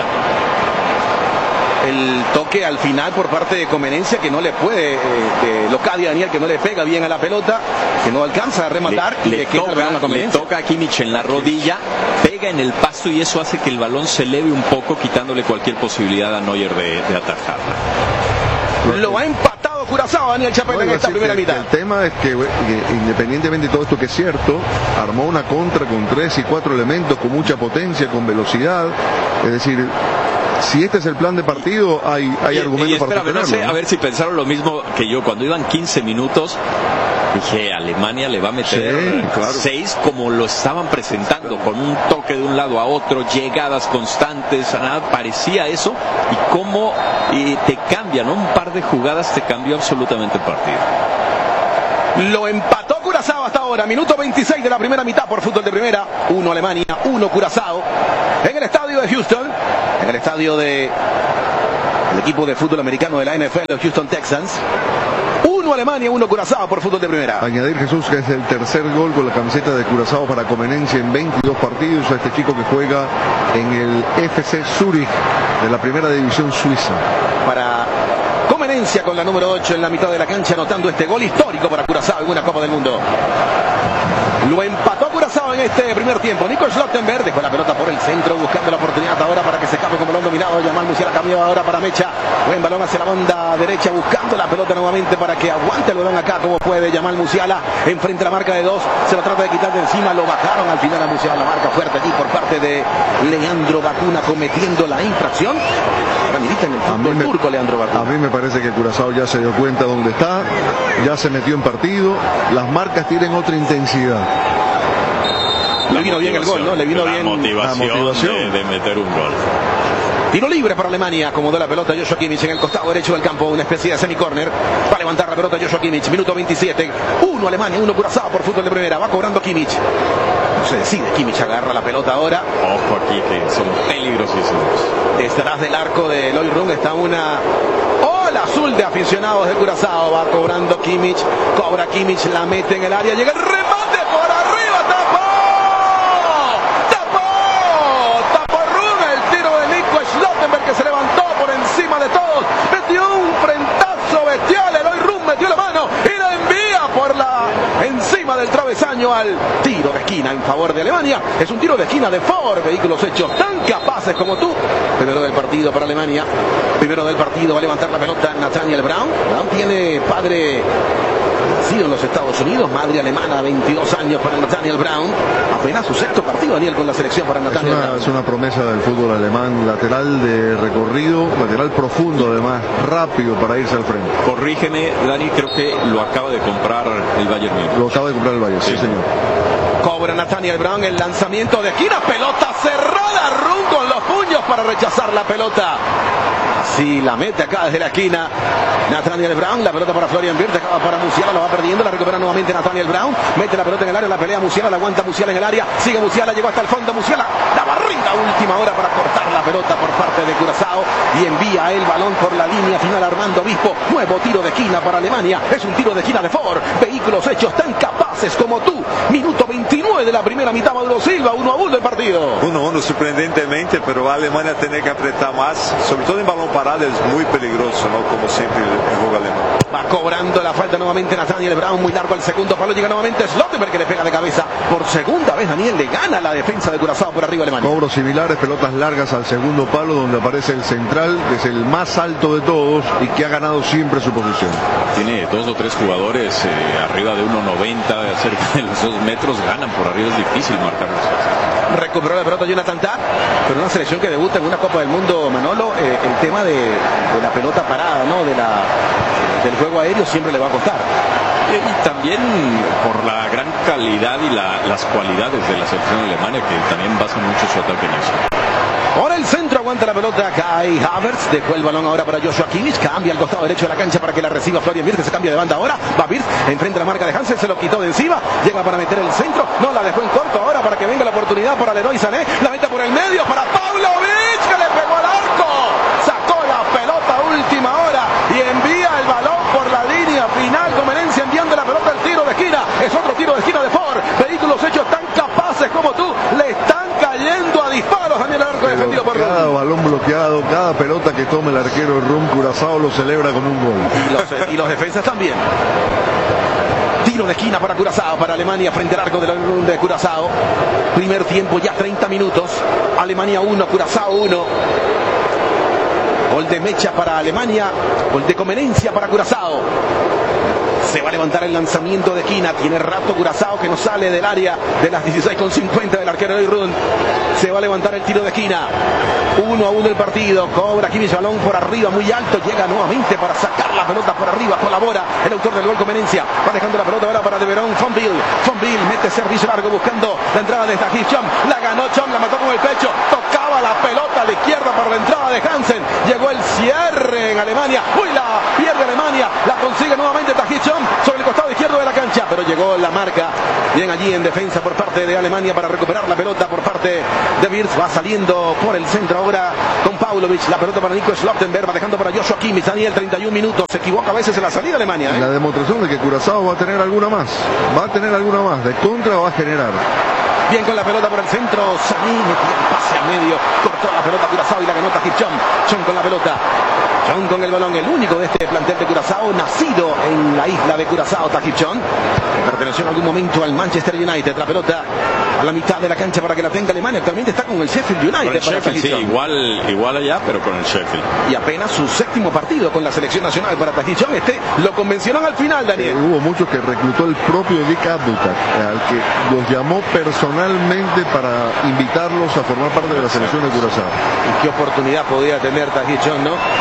El toque al final por parte de Comenencia, que no le puede, de Locadia Daniel, que no le pega bien a la pelota, que no alcanza a rematar, le toca a Kimmich en la rodilla, pega en el pasto y eso hace que el balón se eleve un poco, quitándole cualquier posibilidad a Neuer de atajarla. Lo ha empatado Curazao, Daniel Chapelle, en esta primera mitad. El tema es que independientemente de todo esto que es cierto, armó una contra con 3 y 4 elementos, con mucha potencia, con velocidad. Es decir, si este es el plan de partido, hay argumentos para sostenerlo, no sé, a ver si pensaron lo mismo que yo. Cuando iban 15 minutos, dije, Alemania le va a meter 6 como lo estaban presentando, con un toque de un lado a otro, llegadas constantes, nada, parecía eso, y cómo te cambia, ¿no? Un par de jugadas te cambió absolutamente el partido. Lo empató Curazao hasta ahora, minuto 26 de la primera mitad por fútbol de primera. 1 Alemania, 1 Curazao. En el estadio de Houston, en el estadio del equipo de fútbol americano de la NFL, los Houston Texans. 1 Alemania, 1 Curazao por fútbol de primera. Añadir, Jesús, que es el tercer gol con la camiseta de Curazao para Comenencia en 22 partidos, a este chico que juega en el FC Zurich de la primera división suiza. Para Comenencia con la número 8 en la mitad de la cancha, anotando este gol histórico para Curazao en una Copa del Mundo. Lo empató Curazao en este primer tiempo. Nico Schlottenberg dejó la pelota por el centro, buscando la oportunidad ahora para que se escape con balón dominado. Yamal Musiala cambió ahora para Mecha. Buen balón hacia la banda derecha, buscando la pelota nuevamente para que aguante el balón acá como puede. Yamal Musiala enfrente a la marca de 2. Se lo trata de quitar de encima. Lo bajaron al final a Musiala. La marca fuerte aquí por parte de Leandro Bacuna, cometiendo la infracción. Ahora milita en el fútbol turco Leandro Bacuna. A mí me parece que Curazao ya se dio cuenta dónde está, ya se metió en partido. Las marcas tienen otra intensidad. Le vino bien el gol, ¿no? Le vino bien la motivación de meter un gol. Tiro libre para Alemania, acomodó la pelota Joshua Kimmich en el costado derecho del campo, una especie de semi-corner. Va a levantar la pelota Joshua Kimmich, minuto 27. 1 Alemania, 1 Curazao por fútbol de primera. Va cobrando Kimmich. No se decide, Kimmich agarra la pelota ahora. Ojo aquí que son peligrosísimos. Detrás del arco de Loïc Run está una ola azul de aficionados de Curazao. Va cobrando Kimmich, cobra Kimmich, la mete en el área, llega el remate por arriba, tapó Run, el tiro de Nico Schlottenberg que se levantó por encima de todos, metió un frentazo bestial, Loïc Run metió la mano y la envía por encima del travesaño al tiro de esquina en favor de Alemania. Es un tiro de esquina de Ford, vehículos hechos tan capaces como tú. Primero del partido para Alemania. Primero del partido va a levantar la pelota Nathaniel Brown. Brown tiene padre nacido en los Estados Unidos, madre alemana, 22 años para Nathaniel Brown. Apenas su sexto partido, Daniel, con la selección para Nathaniel Brown. Es una promesa del fútbol alemán, lateral de recorrido, lateral profundo además, rápido para irse al frente. Corrígeme, Dani, creo que lo acaba de comprar el Bayern Múnich. Lo acaba de comprar el Bayern, sí señor. Cobra Nathaniel Brown el lanzamiento de esquina, pelota cerrada, Run con los puños para rechazar la pelota. Así la mete acá desde la esquina Nathaniel Brown, la pelota para Florian Wirtz, acaba para Musiala, lo va perdiendo, la recupera nuevamente Nathaniel Brown, mete la pelota en el área, la pelea Musiala, la aguanta Musiala en el área, sigue Musiala, llegó hasta el fondo Musiala, la barrida última hora para cortar la pelota por parte de Curazao y envía el balón por la línea final Armando Obispo. Nuevo tiro de esquina para Alemania, es un tiro de esquina de Ford, vehículos hechos tan capaces como tú. Minuto 29 de la primera mitad, Mauro Silva, 1-1 el partido. 1-1 sorprendentemente, pero a Alemania tiene que apretar más, sobre todo en balón parado es muy peligroso, ¿no? Como siempre el juego alemán. Va cobrando la falta nuevamente Nathaniel Brown, muy largo al segundo palo, llega nuevamente Schlottenberg que le pega de cabeza. Por segunda vez Daniel le gana la defensa de Curazao por arriba Alemania. Cobros similares, pelotas largas al segundo palo donde aparece el central, que es el más alto de todos y que ha ganado siempre su posición. Tiene 2 o 3 jugadores arriba de 1.90, cerca de los 2 metros, ganan por arriba, es difícil marcarlos. Recuperó la pelota Jonathan Tah, pero una selección que debuta en una Copa del Mundo, Manolo, el tema de la pelota parada, ¿no? Del juego aéreo siempre le va a costar. Y también por la gran calidad y las cualidades de la selección alemana, que también basa mucho su ataque en eso. Ahora el centro, aguanta la pelota Kai Havertz, dejó el balón ahora para Joshua Kimmich, cambia al costado derecho de la cancha para que la reciba Florian Wirtz, que se cambia de banda ahora, va Wirtz, enfrente la marca de Hansen, se lo quitó de encima, llega para meter el centro, no la dejó en corto ahora para que venga la oportunidad para Leroy Sané, la mete por el medio para Pavlovic, que le pegó al arco, sacó la pelota última hora y envía el balón por la línea final, Comenencia enviando la pelota al tiro de esquina, es otro tiro de esquina de Ford, vehículos hechos tan capaces como tú, le están cayendo a disparos Daniel al arco defendido por Run. Cada balón bloqueado, cada pelota que tome el arquero Run, Curazao lo celebra con un gol. Y los defensas también. Tiro de esquina para Curazao, para Alemania frente al arco de Curazao. Primer tiempo ya 30 minutos. Alemania 1, Curazao 1. Gol de Mecha para Alemania, gol de Comenencia para Curazao. Se va a levantar el lanzamiento de esquina. Tiene rato Curazao que no sale del área de las 16:50 del arquero Loïc Run. Se va a levantar el tiro de esquina. 1-1 el partido. Cobra Kimmich, balón por arriba muy alto. Llega nuevamente para sacar la pelota por arriba. Colabora el autor del gol Comenencia. Va dejando la pelota ahora para De Verón. Fonville mete servicio largo buscando la entrada de Tahith Chong. La ganó Chong, la mató con el pecho. Tocaba la pelota a la izquierda para la entrada de Hansen. Llegó el cierre en Alemania. Uy, la pierde Alemania. La consigue nuevamente Tahith Chong sobre el costado izquierdo de la cancha, pero llegó la marca bien allí en defensa por parte de Alemania para recuperar la pelota por parte de Wirtz. Va saliendo por el centro ahora con Pavlovic, la pelota para Nico Schlottenberg, va dejando para Joshua Kimmich. Daniel, 31 minutos, se equivoca a veces en la salida de Alemania, ¿eh? La demostración de que Curazao va a tener alguna más, de contra va a generar. Bien con la pelota por el centro, Sané metió el pase a medio, cortó la pelota Curazao y la ganó Tahith Chong. Chong con la pelota. Chong con el balón, el único de este plantel de Curazao, nacido en la isla de Curazao, Tahith Chong, que perteneció en algún momento al Manchester United. La pelota a la mitad de la cancha para que la tenga Alemania. Actualmente está con el Sheffield United. Con el Sheffield, sí, igual allá, pero con el Sheffield. Y apenas su séptimo partido con la selección nacional para Tahith Chong. Lo convencionó al final, Daniel. Hubo muchos que reclutó el propio Dick Advocaat, al que los llamó personalmente para invitarlos a formar parte de la selección de Curazao. Y qué oportunidad podía tener Tahith Chong, ¿no?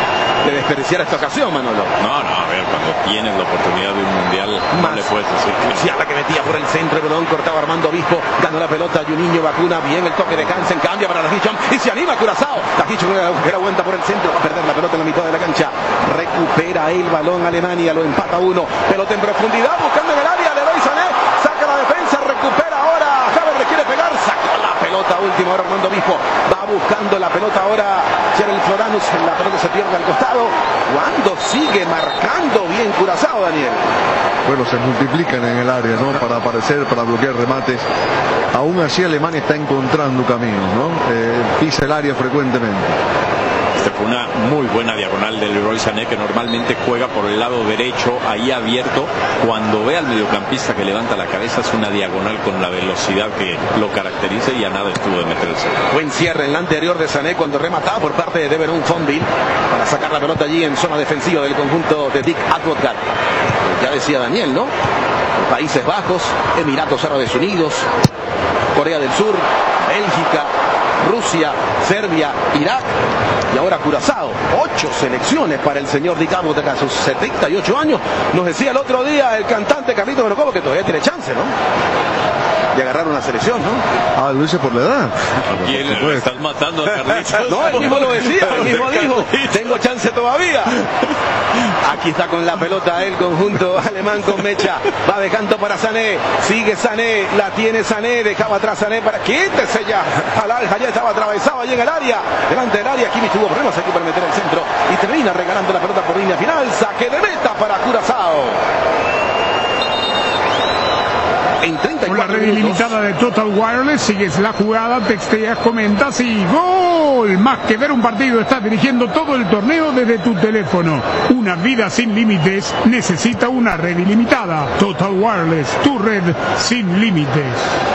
de desperdiciar esta ocasión, Manolo. No, a ver, cuando tienes la oportunidad de un mundial, no le puedes decir que... La que metía por el centro, el balón cortaba Armando Obispo, ganó la pelota Juninho Vacuna, bien el toque de Hansen, cambia para la Hicham y se anima Curazao. La Hicham era aguanta por el centro, va a perder la pelota en la mitad de la cancha, recupera el balón Alemania, lo empata 1, pelota en profundidad, buscando en el área, Leroy Sané, saca la defensa, recupera ahora, Havertz le quiere pegar, sacó la pelota última ahora Armando Obispo, va buscando la pelota ahora Gerald Floranus, la pelota se pierde al costado, cuando sigue marcando bien Curazao, Daniel. Bueno, se multiplican en el área, ¿no? Para aparecer, para bloquear remates. Aún así Alemania está encontrando caminos, ¿no? Pisa el área frecuentemente. Esta fue una muy buena diagonal de Leroy Sané, que normalmente juega por el lado derecho, ahí abierto. Cuando ve al mediocampista que levanta la cabeza, es una diagonal con la velocidad que lo caracteriza y a nada estuvo de meterse. Buen cierre en la anterior de Sané cuando remataba por parte de Deveron Fonville para sacar la pelota allí en zona defensiva del conjunto de Dick Advocat. Ya decía Daniel, ¿no? Países Bajos, Emiratos Árabes Unidos, Corea del Sur, Bélgica, Rusia, Serbia, Irak y ahora Curazao. 8 selecciones para el señor Dick Advocat a sus 78 años. Nos decía el otro día el cantante Carlito Berocobo que todavía tiene chance, ¿no? De agarrar una selección, ¿no? Lo hice por la edad. ¿Quién le estás matando a Carlitos? No, él mismo lo decía, él mismo dijo, tengo chance todavía. Aquí está con la pelota el conjunto alemán con Mecha, va de canto para Sané, sigue Sané, la tiene Sané, dejaba atrás Sané para quítese ya, Al-Alja ya estaba atravesado allí en el área, delante del área, Kimmich tuvo problemas aquí para meter el centro y termina regalando la pelota por línea final, saque de meta para Curazao. En 34 con la red ilimitada de Total Wireless, sigues la jugada, texteas, comentas y ¡gol! Más que ver un partido, estás dirigiendo todo el torneo desde tu teléfono. Una vida sin límites necesita una red ilimitada. Total Wireless, tu red sin límites.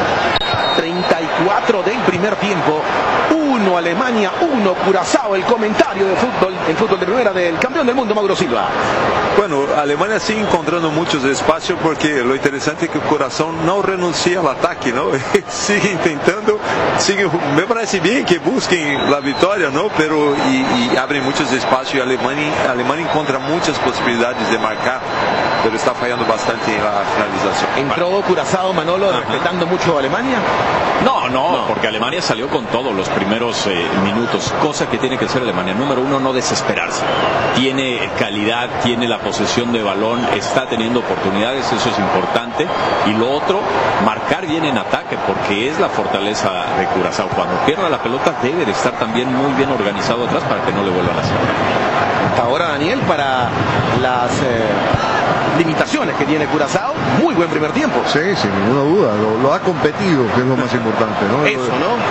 34 del primer tiempo, 1 Alemania, 1 Curazao. El comentario de fútbol, el fútbol de primera del campeón del mundo, Mauro Silva. Bueno, Alemania sigue encontrando muchos espacios porque lo interesante es que el corazón no renuncia al ataque, ¿no? Sigue intentando, me parece bien que busquen la victoria, ¿no? Pero y abren muchos espacios y Alemania encuentra muchas posibilidades de marcar, pero está fallando bastante en la finalización. ¿Entró Curazao, Manolo, respetando mucho a Alemania? No, porque Alemania salió con todos los primeros minutos, cosa que tiene que hacer Alemania. Número 1, no desesperarse. Tiene calidad, tiene la posesión de balón, está teniendo oportunidades, eso es importante. Y lo otro, marcar bien en ataque, porque es la fortaleza de Curazao. Cuando pierda la pelota debe de estar también muy bien organizado atrás para que no le vuelvan a hacer. Hasta ahora, Daniel, para las limitaciones que tiene Curazao, muy buen primer tiempo. Sí, sin ninguna duda, lo ha competido, que es lo más importante, ¿no? Eso, ¿no?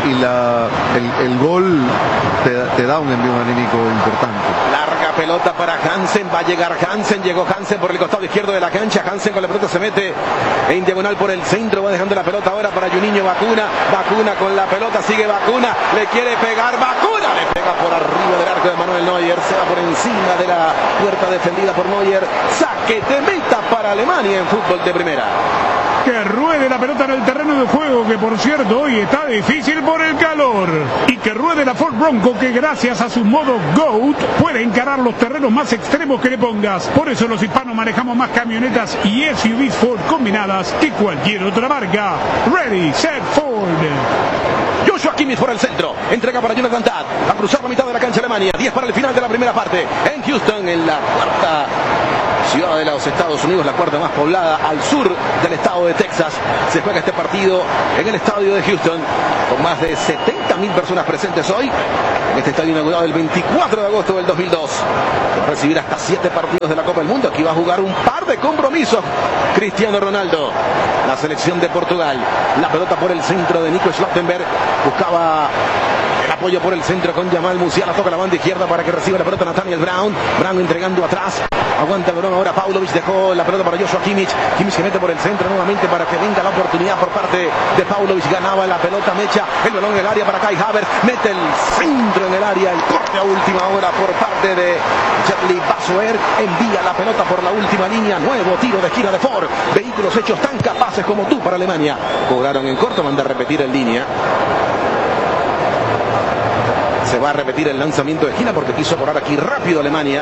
Y el gol te da un envío anímico importante. Larga pelota para Hansen, va a llegar Hansen, llegó Hansen por el costado izquierdo de la cancha, Hansen con la pelota se mete en diagonal por el centro, va dejando la pelota ahora para Juninho Vacuna con la pelota, sigue Vacuna, le quiere pegar, Vacuna le pega por arriba del arco de Manuel Neuer, se va por encima de la puerta defendida por Neuer, saque de meta para Alemania en fútbol de primera. Que ruede la pelota en el terreno de juego, que por cierto hoy está difícil por el calor. Y que ruede la Ford Bronco, que gracias a su modo GOAT puede encarar los terrenos más extremos que le pongas. Por eso los hispanos manejamos más camionetas y SUVs Ford combinadas que cualquier otra marca. Ready, set, Ford. Joshua Kimmich por el centro, entrega para Jonathan Tah, a cruzar la mitad de la cancha Alemania, 10 para el final de la primera parte, en Houston, en la cuarta ciudad de los Estados Unidos, la cuarta más poblada al sur del estado de Texas. Se juega este partido en el estadio de Houston, con más de 70.000 personas presentes hoy, en este estadio inaugurado el 24 de agosto del 2002. Va a recibir hasta 7 partidos de la Copa del Mundo, aquí va a jugar un par de compromisos Cristiano Ronaldo. La selección de Portugal, la pelota por el centro de Nico Schlottenberg, buscaba el apoyo por el centro con Jamal Musiala, toca la banda izquierda para que reciba la pelota Nathaniel Brown entregando atrás, aguanta el balón ahora Paulovic, dejó la pelota para Joshua Kimmich que mete por el centro nuevamente para que venga la oportunidad por parte de Paulovic, ganaba la pelota Mecha, el balón en el área para Kai Havertz, mete el centro en el área, el corte a última hora por parte de Jetli Basoer, envía la pelota por la última línea, nuevo tiro de esquina de Ford, vehículos hechos tan capaces como tú para Alemania, cobraron en corto, manda a repetir en línea. Se va a repetir el lanzamiento de esquina porque quiso correr aquí rápido Alemania.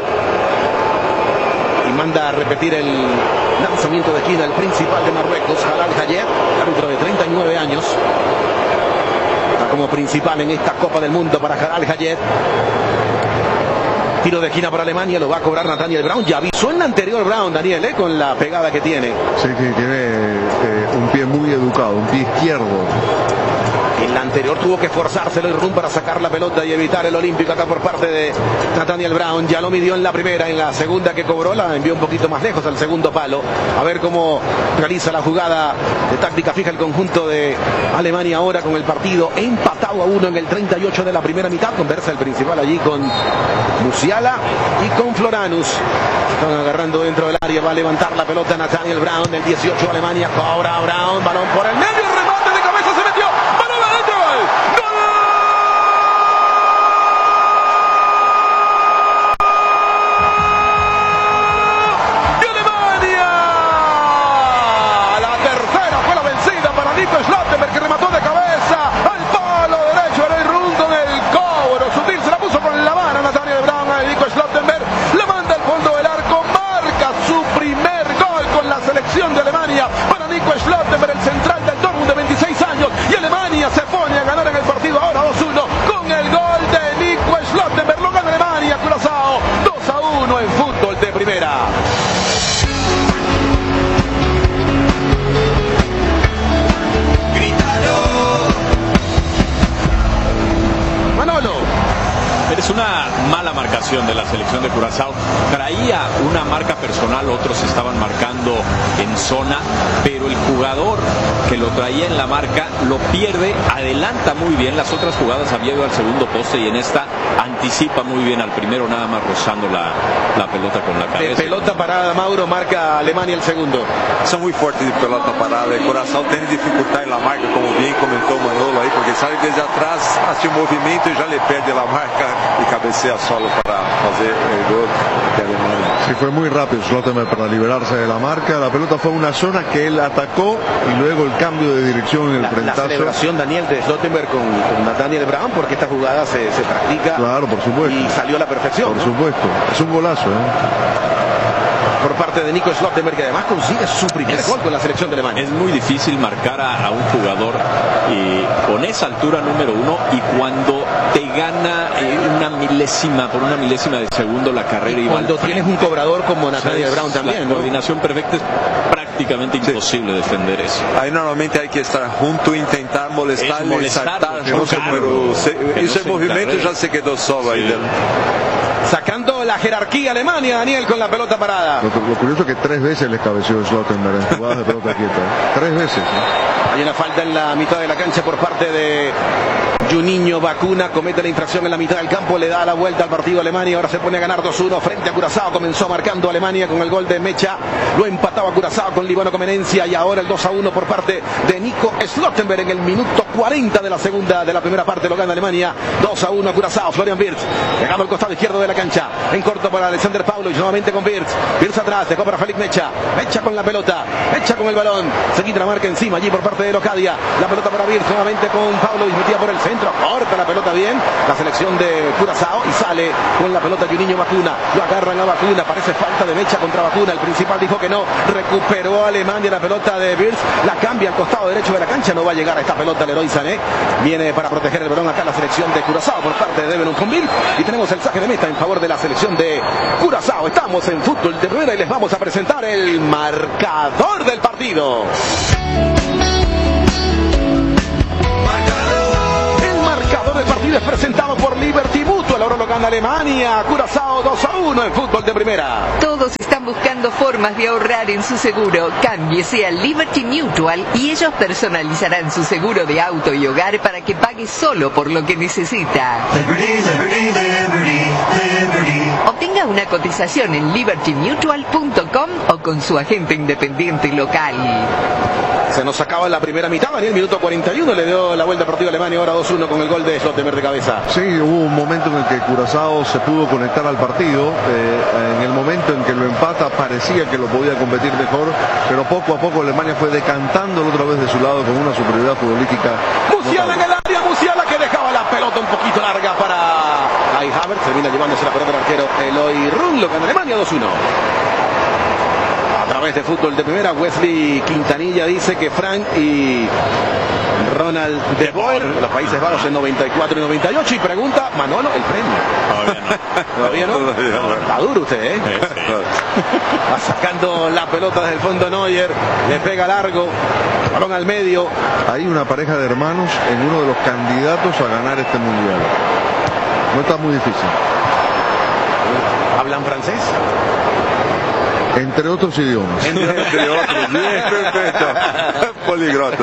Y manda a repetir el lanzamiento de esquina el principal de Marruecos, Halal Hayet, árbitro de 39 años. Está como principal en esta Copa del Mundo para Halal Hayet. Tiro de esquina para Alemania, lo va a cobrar Nathaniel Brown. Ya avisó en la anterior Brown, Daniel, con la pegada que tiene. Sí, tiene un pie muy educado, un pie izquierdo. En la anterior tuvo que forzárselo y Rum para sacar la pelota y evitar el olímpico acá por parte de Nathaniel Brown. Ya lo midió en la primera, en la segunda que cobró la envió un poquito más lejos al segundo palo. A ver cómo realiza la jugada de táctica fija el conjunto de Alemania ahora con el partido empatado a 1 en el 38 de la primera mitad. Conversa el principal allí con Musiala y con Floranus. Están agarrando dentro del área, va a levantar la pelota Nathaniel Brown del 18 Alemania. Cobra Brown, balón por el medio, remate de cabeza, se metió. De Alemania para Nico Schlotterbeck, el central del Dortmund de 26 años, y Alemania se pone a ganar en el partido ahora 2-1 con el gol de Nico Schlotterbeck. Lo gana Alemania, Curazao 2-1 en fútbol de primera. Manolo. Es una mala marcación de la selección de Curazao. Traía una marca personal, otros estaban marcando en zona, pero el jugador que lo traía en la marca lo pierde, adelanta muy bien. Las otras jugadas había ido al segundo poste y en esta anticipa muy bien al primero, nada más rozando la pelota con la cabeza. De pelota parada, Mauro, marca Alemania el segundo. Son muy fuertes de pelota parada. El Curazao tiene dificultad en la marca, como bien comentó Manolo ahí, porque sale desde atrás, hace un movimiento y ya le pierde la marca y cabecea solo para hacer el gol de Alemania. Sí, fue muy rápido Schlotterbeck para liberarse de la marca. La pelota fue a una zona que él atacó y luego el cambio de dirección en el frentazo. La celebración, Daniel, de Schlotterbeck con Nathaniel Brown, porque esta jugada se practica. Claro, por supuesto. Y salió a la perfección. Por supuesto. Es un golazo, por parte de Nico Schlotterbeck, que además consigue su primer gol con la selección de Alemania. Es muy difícil marcar a un jugador con esa altura número 1 y cuando te gana por una milésima de segundo la carrera. Y cuando tienes un cobrador como Nathaniel Brown también. La coordinación perfecta, es prácticamente imposible defender eso. Ahí normalmente hay que estar junto e intentar molestarle, saltar junto, pero ese movimiento ya se quedó solo ahí. Sacando la jerarquía Alemania, Daniel, con la pelota parada. Lo curioso es que 3 veces les cabeció Schlotterbeck en jugadas de pelota quieta. 3 veces. Hay una falta en la mitad de la cancha por parte de Juninho Bacuna. Comete la infracción en la mitad del campo, le da la vuelta al partido Alemania. Ahora se pone a ganar 2-1 frente a Curazao. Comenzó marcando Alemania con el gol de Mecha. Lo empataba Curazao con Líbano Comenencia. Y ahora el 2-1 por parte de Nico Schlotterbeck en el minuto 40 de la primera parte. Lo gana Alemania 2-1 a Curazao. Florian Wirtz, llegado al costado izquierdo de la cancha. En corto para Alexander Paulo y nuevamente con Wirtz. Wirtz atrás, dejó para Félix Mecha. Mecha con la pelota, Mecha con el balón. Se quita la marca encima allí por parte de Locadia. La pelota para Wirtz nuevamente con Paulo y metida por el centro. Corta la pelota bien. La selección de Curazao y sale con la pelota Juninho Bacuna. Lo agarran a Bacuna. Parece falta de Mecha contra Bacuna. El principal dijo que no. Recuperó Alemania la pelota de Wirtz. La cambia al costado derecho de la cancha. No va a llegar a esta pelota Leroy Sané. Viene para proteger el balón acá la selección de Curazao por parte de Devon Conville. Y tenemos el saque de meta en favor de la selección de Curazao. Estamos en fútbol de primera y les vamos a presentar el marcador del partido. El marcador del partido es presentado por Liberty Mutual. Ahora lo gana Alemania. Curazao 2-1 en fútbol de primera. Todos están buscando formas de ahorrar en su seguro. Cámbiese a Liberty Mutual y ellos personalizarán su seguro de auto y hogar para que pague solo por lo que necesita. Obtenga una cotización en libertymutual.com o con su agente independiente local. Se nos acaba la primera mitad, Daniel, minuto 41, le dio la vuelta al partido Alemania, ahora 2-1 con el gol de Schlotterbeck de cabeza. Sí, hubo un momento en el que Curazao se pudo conectar al partido, en el momento en que lo empata parecía que lo podía competir mejor, pero poco a poco Alemania fue decantándolo otra vez de su lado con una superioridad futbolística. Musiala en el área, Musiala que dejaba la pelota un poquito larga para Kai Havertz termina llevándose la pelota del arquero Eloy Run, lo gana Alemania 2-1. A través de Fútbol de Primera, Wesley Quintanilla dice que Frank y Ronald de Boer, los Países Bajos en 94 y 98, y pregunta, Manolo, el premio. Todavía no. Está duro usted, ¿eh? Sí. Va sacando la pelota desde el fondo Neuer, le pega largo, balón al medio. Hay una pareja de hermanos en uno de los candidatos a ganar este mundial. No está muy difícil. ¿Hablan francés? Entre otros idiomas. Entre otros, bien, perfecto. Poliglota.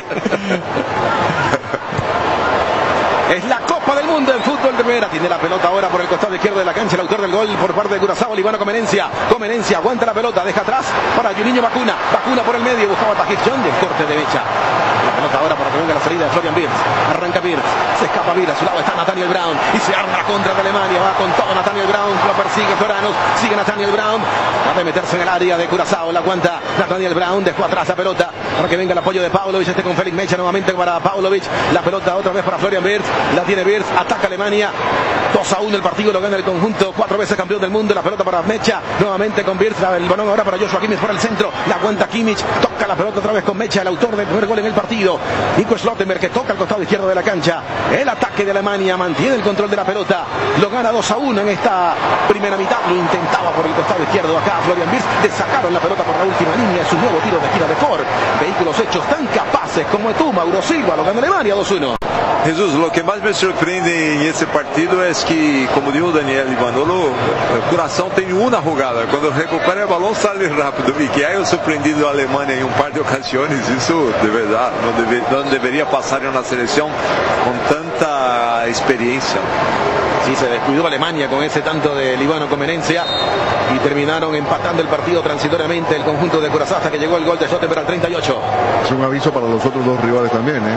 Es la Copa del Mundo en Fútbol de Primera. Tiene la pelota ahora por el costado izquierdo de la cancha. El autor del gol por parte de Curazao, Líbano Comenencia. Comenencia aguanta la pelota, deja atrás para Juninho Bacuna. Bacuna por el medio, buscaba a Tahir John del corte de Mecha. La pelota ahora para que venga la salida de Florian Wirtz. Arranca Wirtz, se escapa Wirtz. A su lado está Nathaniel Brown y se arma contra de Alemania. Va con todo Nathaniel Brown, lo persigue Floranos. Sigue Nathaniel Brown. Va a meterse en el área de Curazao. La aguanta Nathaniel Brown. Dejó atrás la pelota para que venga el apoyo de Pavlovic. Con Félix Mecha nuevamente para Pavlovic. La pelota otra vez para Florian Wirtz. La tiene Wirtz. Ataca Alemania. 2-1 el partido, lo gana el conjunto, 4 veces campeón del mundo. La pelota para Mecha, nuevamente con Wirtz, el balón ahora para Joshua Kimmich por el centro, la aguanta Kimmich, toca la pelota otra vez con Mecha, el autor del primer gol en el partido, Nico Schlottenberg, que toca al costado izquierdo de la cancha. El ataque de Alemania mantiene el control de la pelota, lo gana 2-1 en esta primera mitad. Lo intentaba por el costado izquierdo acá Florian Wirtz, le sacaron la pelota por la última línea, es un nuevo tiro de esquina de Ford. Vehículos hechos tan capaces como tú, Mauro Silva, lo gana Alemania 2-1. Jesus, lo que mais me surpreende en ese partido es que, como dijo Daniel Manolo, o Curaçao tem uma jogada, quando recupera el balón sale rápido, y que haya sorprendido a Alemania en un par de ocasiones, eso de verdad no debería pasar en una selección con tanta experiencia. Sí, se descuidó Alemania con ese tanto de Líbano Comenencia y terminaron empatando el partido transitoriamente el conjunto de Curazao hasta que llegó el gol de Schlottenberg al 38. Es un aviso para los otros dos rivales también, ¿eh?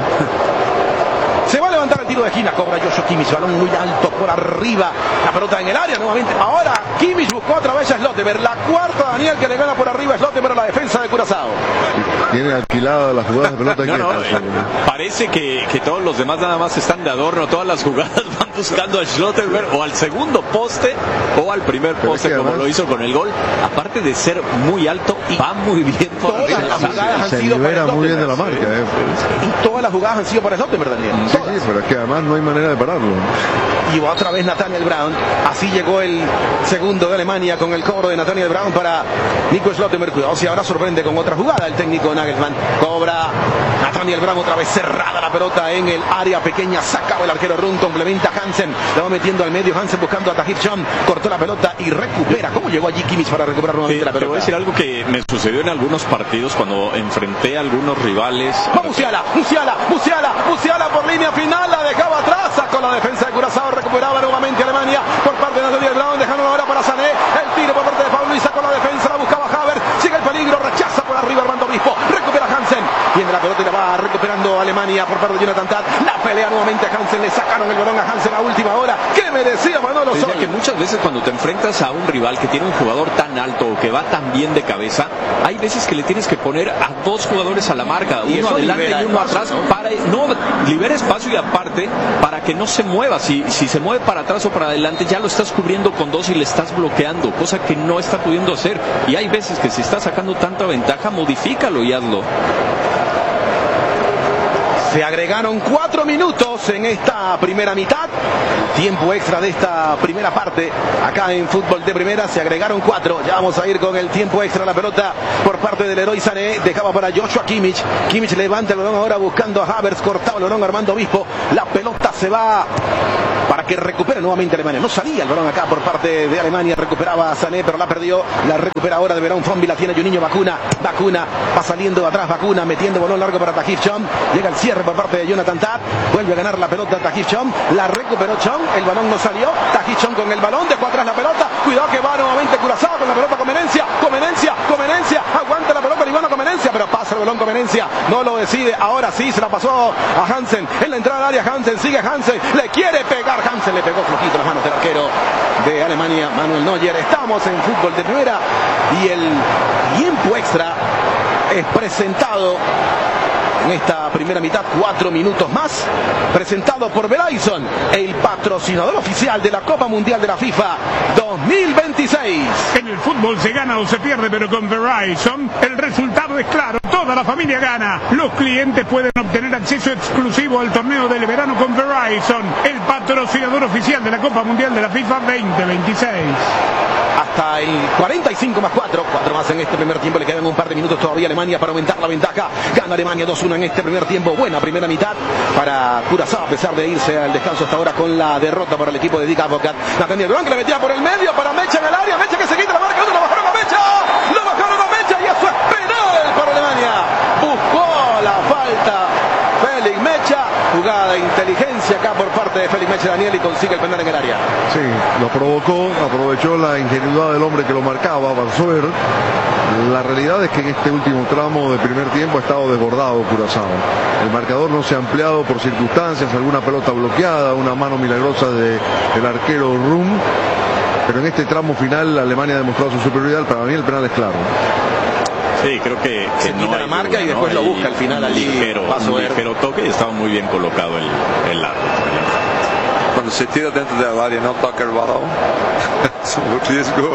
Se va a levantar el tiro de esquina, cobra Joshua Kimmich, balón muy alto por arriba, la pelota en el área nuevamente. Ahora Kimmich buscó otra vez a Schlottenberg, la cuarta Daniel que le gana por arriba a Schlottenberg a la defensa de Curazao. Tiene alquilada las jugadas de pelota parece que todos los demás nada más están de adorno, todas las jugadas van buscando a Schlottenberg o al segundo poste o al primer poste, como además lo hizo con el gol. Aparte de ser muy alto y va muy bien por todas las jugadas han se sido libera para muy bien de la marca, y todas las jugadas han sido para Schlottenberg, Daniel. Sí, pero es que además no hay manera de pararlo. Y otra vez Nathaniel Brown. Así llegó el segundo de Alemania con el cobro de Nathaniel Brown para Nico Schlottenberg. Cuidado si ahora sorprende con otra jugada el técnico Nagelsmann. Cobra Nathaniel Brown otra vez, cerrada la pelota en el área pequeña. Sacaba el arquero Run, complementa Hansen. La va metiendo al medio Hansen buscando a Tahir John. Cortó la pelota y recupera. ¿Cómo llegó allí Kimmich para recuperar nuevamente la pelota? Te voy a decir algo que me sucedió en algunos partidos cuando enfrenté a algunos rivales. Va Musiala por línea final, la dejaba atrás, sacó la defensa de Curazao, recuperaba nuevamente Alemania por parte de Nathaniel Brown, dejando ahora para Sané, el tiro por parte de Pablo y sacó la defensa, la buscaba Havertz, sigue el peligro, rechaza por arriba Armando Obispo, recupera Hansen, tiene la pelota y la va recuperando Alemania por parte de Jonathan Tah, la pelea nuevamente a Hansen, le sacaron el balón a Hansen a última hora, ¿qué me decía Manolo Sol? Que muchas veces cuando te enfrentas a un rival que tiene un jugador tan alto o que va tan bien de cabeza, hay veces que le tienes que poner a dos jugadores a la marca, uno adelante y uno atrás, para no libera espacio y aparte para que no se mueva. Si se mueve para atrás o para adelante, ya lo estás cubriendo con dos y le estás bloqueando, cosa que no está pudiendo hacer. Y hay veces que si está sacando tanta ventaja, modifícalo y hazlo. Se agregaron 4 minutos en esta primera mitad, tiempo extra de esta primera parte, acá en Fútbol de Primera se agregaron 4, ya vamos a ir con el tiempo extra, la pelota por parte del Leroy Sané, dejaba para Joshua Kimmich, Kimmich levanta el balón ahora buscando a Havertz, cortaba el balón Armando Obispo, la pelota se va para que recupere nuevamente Alemania, no salía el balón acá por parte de Alemania, recuperaba a Sané pero la perdió, la recupera ahora de Verón Fombi, la tiene Juninho Bacuna, va saliendo atrás Bacuna, metiendo balón largo para Tahir John, llega el cierre por parte de Jonathan Tah, vuelve a ganar la pelota Tahir John, la recuperó John, el balón no salió, Tahir John con el balón, dejó atrás la pelota, cuidado que va nuevamente Curazao con la pelota Comenencia, aguanta la pelota Líbano Comenencia, pero pasa el balón Comenencia, no lo decide, ahora sí se la pasó a Hansen, en la entrada del área Hansen, sigue Hansen, le quiere pegar Hansen, le pegó flojito las manos del arquero de Alemania, Manuel Neuer. Estamos en Fútbol de Primera y el tiempo extra es presentado en esta primera mitad, 4 minutos más, presentado por Verizon, el patrocinador oficial de la Copa Mundial de la FIFA 2026. En el fútbol se gana o se pierde, pero con Verizon el resultado es claro, toda la familia gana. Los clientes pueden obtener acceso exclusivo al torneo del verano con Verizon, el patrocinador oficial de la Copa Mundial de la FIFA 2026. Hasta el 45 más 4 más en este primer tiempo, le quedan un par de minutos todavía a Alemania para aumentar la ventaja. Gana Alemania 2-1 en este primer tiempo, buena primera mitad para Curazao, a pesar de irse al descanso hasta ahora con la derrota para el equipo de Dick Advocaat. La tenía Blanc, le metía por el medio para Mecha en el área, Mecha que se quita la marca, lo bajaron a Mecha y eso es penal para Alemania. Buscó la falta Félix Mecha, jugada de inteligencia acá por parte de Félix Mecha Daniel y consigue el penal en el área. Sí, lo provocó, aprovechó la ingenuidad del hombre que lo marcaba, Barsoer. La realidad es que en este último tramo de primer tiempo ha estado desbordado Curazao. El marcador no se ha ampliado por circunstancias, alguna pelota bloqueada, una mano milagrosa del arquero Rum. Pero en este tramo final Alemania ha demostrado su superioridad. Para mí el penal es claro. Sí, creo que se quita la marca y después lo busca al final allí. Ligero toque y estaba muy bien colocado el árbitro. Cuando se tira dentro del área y no toca el balón, es un riesgo.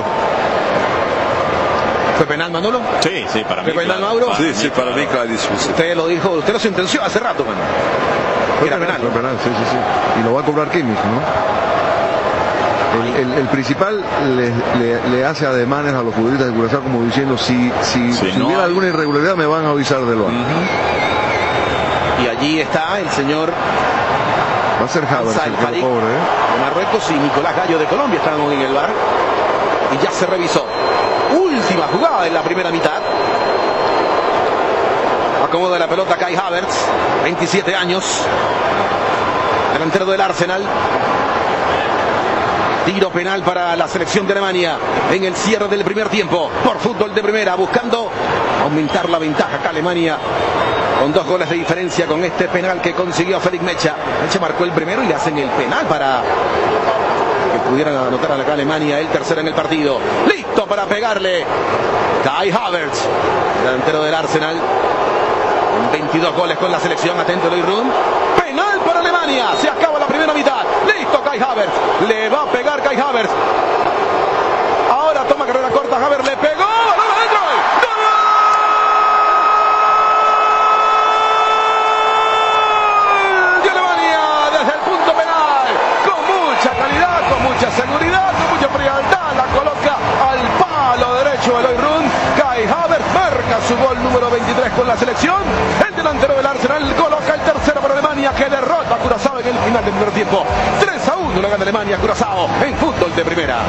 ¿Fue penal, Manolo? Sí, para mí. ¿Fue penal, Mauro? Sí, para mí clarísimo. Usted lo dijo, usted lo sentenció hace rato, Manu. Fue penal, sí. Y lo va a cobrar Kimmich, ¿no? El principal le hace ademanes a los futbolistas de Curazao como diciendo si no hubiera alguna irregularidad me van a avisar del VAR. Y allí está el señor va a ser Havertz el Farid pobre, de Marruecos y Nicolás Gallo de Colombia están en el VAR y ya se revisó. Última jugada en la primera mitad. Acomoda la pelota Kai Havertz, 27 años, delantero del Arsenal. Tiro penal para la selección de Alemania en el cierre del primer tiempo por Fútbol de Primera, buscando aumentar la ventaja acá Alemania con 2 goles de diferencia con este penal que consiguió Félix Mecha. Mecha marcó el primero y le hacen el penal para que pudieran anotar acá Alemania el tercero en el partido. Listo para pegarle Kai Havertz, delantero del Arsenal, con 22 goles con la selección. Atento Loïc Rum. Penal para Alemania. Se acaba la primera mitad. Listo Kai Havertz. Le va a pegar Kai Havertz. Ahora toma carrera corta. Havertz le pegó. ¡Balón adentro! ¡Gol! De Alemania desde el punto penal. Con mucha calidad, con mucha seguridad, con mucha frialdad. La coloca al palo derecho de Loïc Rum. Kai Havertz marca su gol número 23 con la selección. El delantero del Arsenal coloca el tercero para Alemania, que derrota a Curazao en el final del primer tiempo. 3-1 le gana Alemania a Curazao en Fútbol de Primera.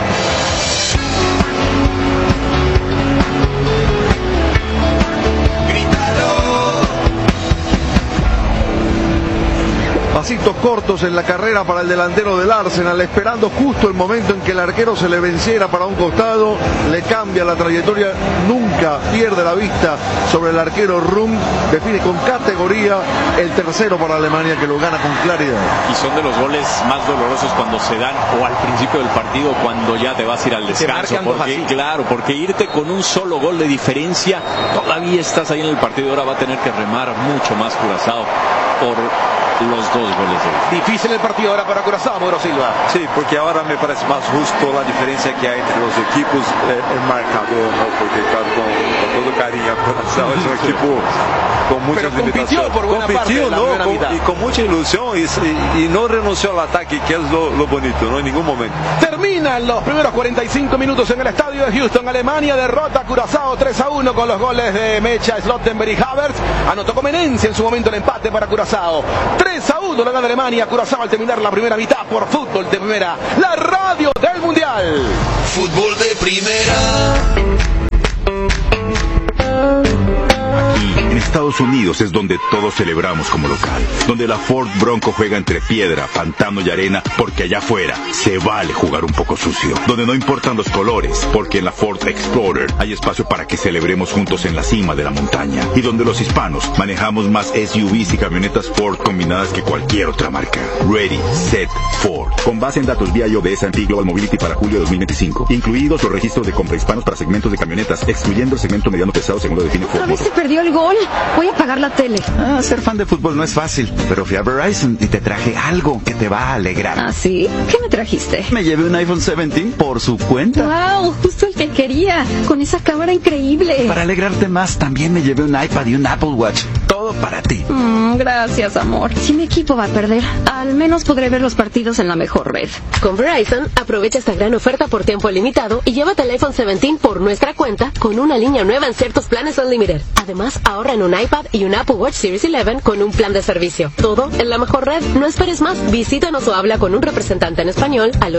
Pasitos cortos en la carrera para el delantero del Arsenal, esperando justo el momento en que el arquero se le venciera para un costado, le cambia la trayectoria, nunca pierde la vista sobre el arquero Rum, define con categoría el tercero para Alemania, que lo gana con claridad. Y son de los goles más dolorosos cuando se dan o al principio del partido, cuando ya te vas a ir al descanso, porque irte con un solo gol de diferencia, todavía estás ahí en el partido. Ahora va a tener que remar mucho más Curazao por los 2 goles. Difícil el partido ahora para Curazao, Mauro Silva. Sí, porque ahora me parece más justo la diferencia que hay entre los equipos, el marcador, ¿no? Porque claro, con todo cariño, Curazao es un equipo con muchas limitaciones. Por buena parte de la primera mitad. Y con mucha ilusión y no renunció al ataque, que es lo bonito, ¿no? En ningún momento. Terminan los primeros 45 minutos en el estadio de Houston. Alemania derrota a Curazao 3-1 con los goles de Mecha, Slottenberg y Havertz. Anotó Comenencia en su momento el empate para Curazao. 3-1 le gana Alemania a Curazao al terminar la primera mitad por Fútbol de Primera, la radio del Mundial. Fútbol de Primera. Aquí en Estados Estados Unidos es donde todos celebramos como local, donde la Ford Bronco juega entre piedra, pantano y arena, porque allá afuera se vale jugar un poco sucio, donde no importan los colores, porque en la Ford Explorer hay espacio para que celebremos juntos en la cima de la montaña, y donde los hispanos manejamos más SUVs y camionetas Ford combinadas que cualquier otra marca. Ready, Set, Ford. Con base en datos BIO de S&P Global Mobility para julio de 2025, incluidos los registros de compra hispanos para segmentos de camionetas, excluyendo el segmento mediano pesado según lo define Ford. ¿A ver se perdió el gol? Voy a apagar la tele. Ser fan de fútbol no es fácil, pero fui a Verizon y te traje algo que te va a alegrar. ¿Ah, sí? ¿Qué me trajiste? Me llevé un iPhone 17 por su cuenta. ¡Wow! Justo el que quería, con esa cámara increíble. Para alegrarte más, también me llevé un iPad y un Apple Watch. Todo para ti. Gracias, amor. Si mi equipo va a perder, al menos podré ver los partidos en la mejor red. Con Verizon, aprovecha esta gran oferta por tiempo limitado y llévate el iPhone 17 por nuestra cuenta con una línea nueva en ciertos planes Unlimited. Además, ahorra en un iPad y un Apple Watch Series 11 con un plan de servicio. Todo en la mejor red. No esperes más. Visítanos o habla con un representante en español al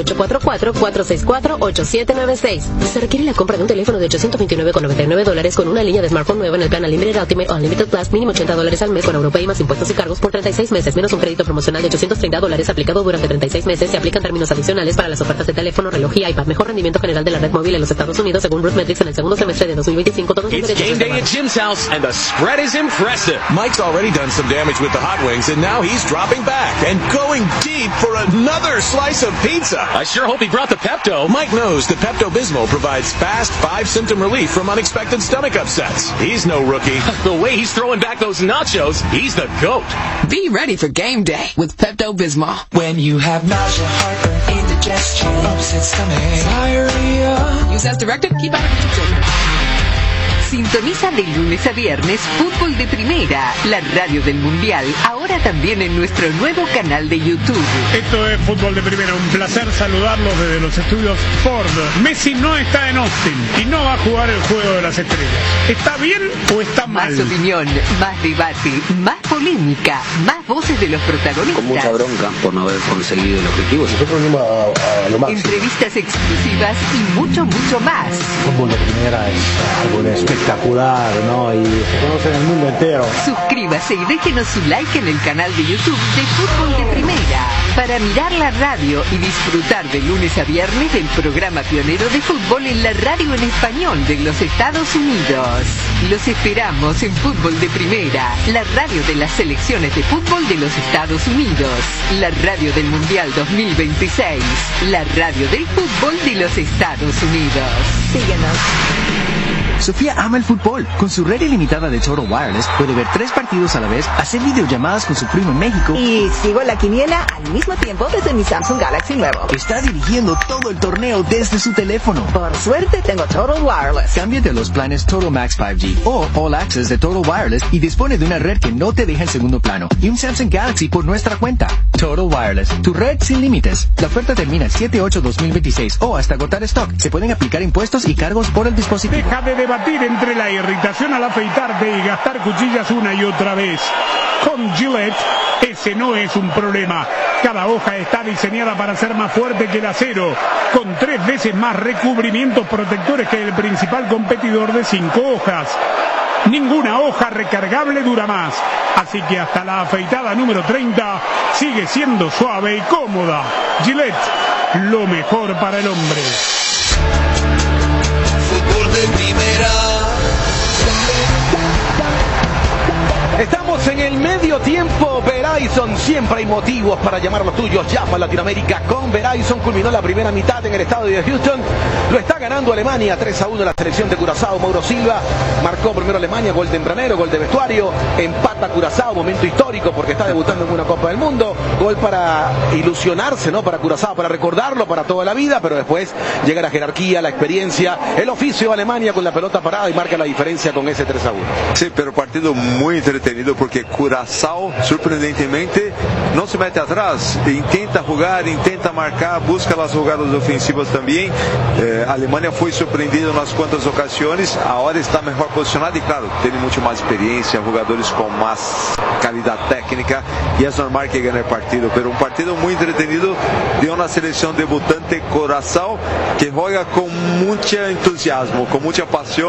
844-464-8796. Se requiere la compra de un teléfono de $829,99 con una línea de smartphone nueva en el plan Unlimited Ultimate o Unlimited Plus, mínimo $80 al mes con Europay más impuestos y cargos por 36 meses, menos un crédito promocional de $830 aplicado durante 36 meses. Se aplican términos adicionales para las ofertas de teléfono, reloj y iPad. Mejor rendimiento general de la red móvil en los Estados Unidos según RootMetrics en el segundo semestre de 2025. Todos los It's game day at Jim's house, and the spread is impressive. Mike's already done some damage with the hot wings, and now he's dropping back and going deep for another slice of pizza. I sure hope he brought the Pepto. Mike knows that Pepto-Bismol provides fast 5-symptom relief from unexpected stomach upsets. He's no rookie. The way he's throwing back those nachos, he's the GOAT. Be ready for game day with Pepto-Bismol. When you have nausea, heartburn, indigestion, upset stomach, diarrhea. Use as directed. Keep out of kitchen. Sintoniza de lunes a viernes Fútbol de Primera, la radio del Mundial, ahora también en nuestro nuevo canal de YouTube. Esto es Fútbol de Primera, un placer saludarlos desde los estudios Ford. Messi no está en Austin y no va a jugar el Juego de las Estrellas. ¿Está bien o está mal? Más opinión, más debate, más polémica, más voces de los protagonistas. Con mucha bronca por no haber conseguido el objetivo. Nosotros venimos a lo máximo. Entrevistas exclusivas y mucho, mucho más. Fútbol de Primera es algo de espectacular, ¿no? Y se conoce en el mundo entero. Suscríbase y déjenos su like en el canal de YouTube de Fútbol de Primera para mirar la radio y disfrutar de lunes a viernes del programa pionero de fútbol en la radio en español de los Estados Unidos. Los esperamos en Fútbol de Primera, la radio de las selecciones de fútbol de los Estados Unidos, la radio del Mundial 2026, la radio del fútbol de los Estados Unidos. Síguenos. Sofía ama el fútbol. Con su red ilimitada de Total Wireless puede ver 3 partidos a la vez, hacer videollamadas con su primo en México. Y sigo la quiniela al mismo tiempo desde mi Samsung Galaxy nuevo. Está dirigiendo todo el torneo desde su teléfono. Por suerte tengo Total Wireless. Cámbiate a los planes Total Max 5G o All Access de Total Wireless y dispone de una red que no te deja en segundo plano y un Samsung Galaxy por nuestra cuenta. Total Wireless, tu red sin límites. La oferta termina el 7/8/2026 o hasta agotar stock. Se pueden aplicar impuestos y cargos por el dispositivo. Deja de debatir entre la irritación al afeitarte y gastar cuchillas una y otra vez. Con Gillette, ese no es un problema. Cada hoja está diseñada para ser más fuerte que el acero, con 3 veces más recubrimientos protectores que el principal competidor de 5 hojas. Ninguna hoja recargable dura más, así que hasta la afeitada número 30 sigue siendo suave y cómoda. Gillette, lo mejor para el hombre. Fútbol de Primera. Estamos en el medio tiempo. Verizon, siempre hay motivos para llamar a los tuyos. Llama a Latinoamérica con Verizon. Culminó la primera mitad en el estadio de Houston. Lo está ganando Alemania 3-1 la selección de Curazao. Mauro Silva marcó primero Alemania, gol tempranero, gol de vestuario. Empata Curazao, momento histórico porque está debutando en una Copa del Mundo. Gol para ilusionarse, ¿no? Para Curazao, para recordarlo para toda la vida, pero después llega la jerarquía, la experiencia, el oficio de Alemania con la pelota parada y marca la diferencia con ese 3-1. Sí, pero partido muy entretenido porque Curazao, sorprendentemente, no se mete atrás, intenta jugar, intenta marcar, busca las jugadas ofensivas también. Alemania fue sorprendida en unas cuantas ocasiones, ahora está mejor posicionada y claro, tiene mucho más experiencia, jugadores con más calidad técnica y es normal que gane el partido, pero un partido muy entretenido de una selección debutante Curazao que juega con mucho entusiasmo, con mucha pasión.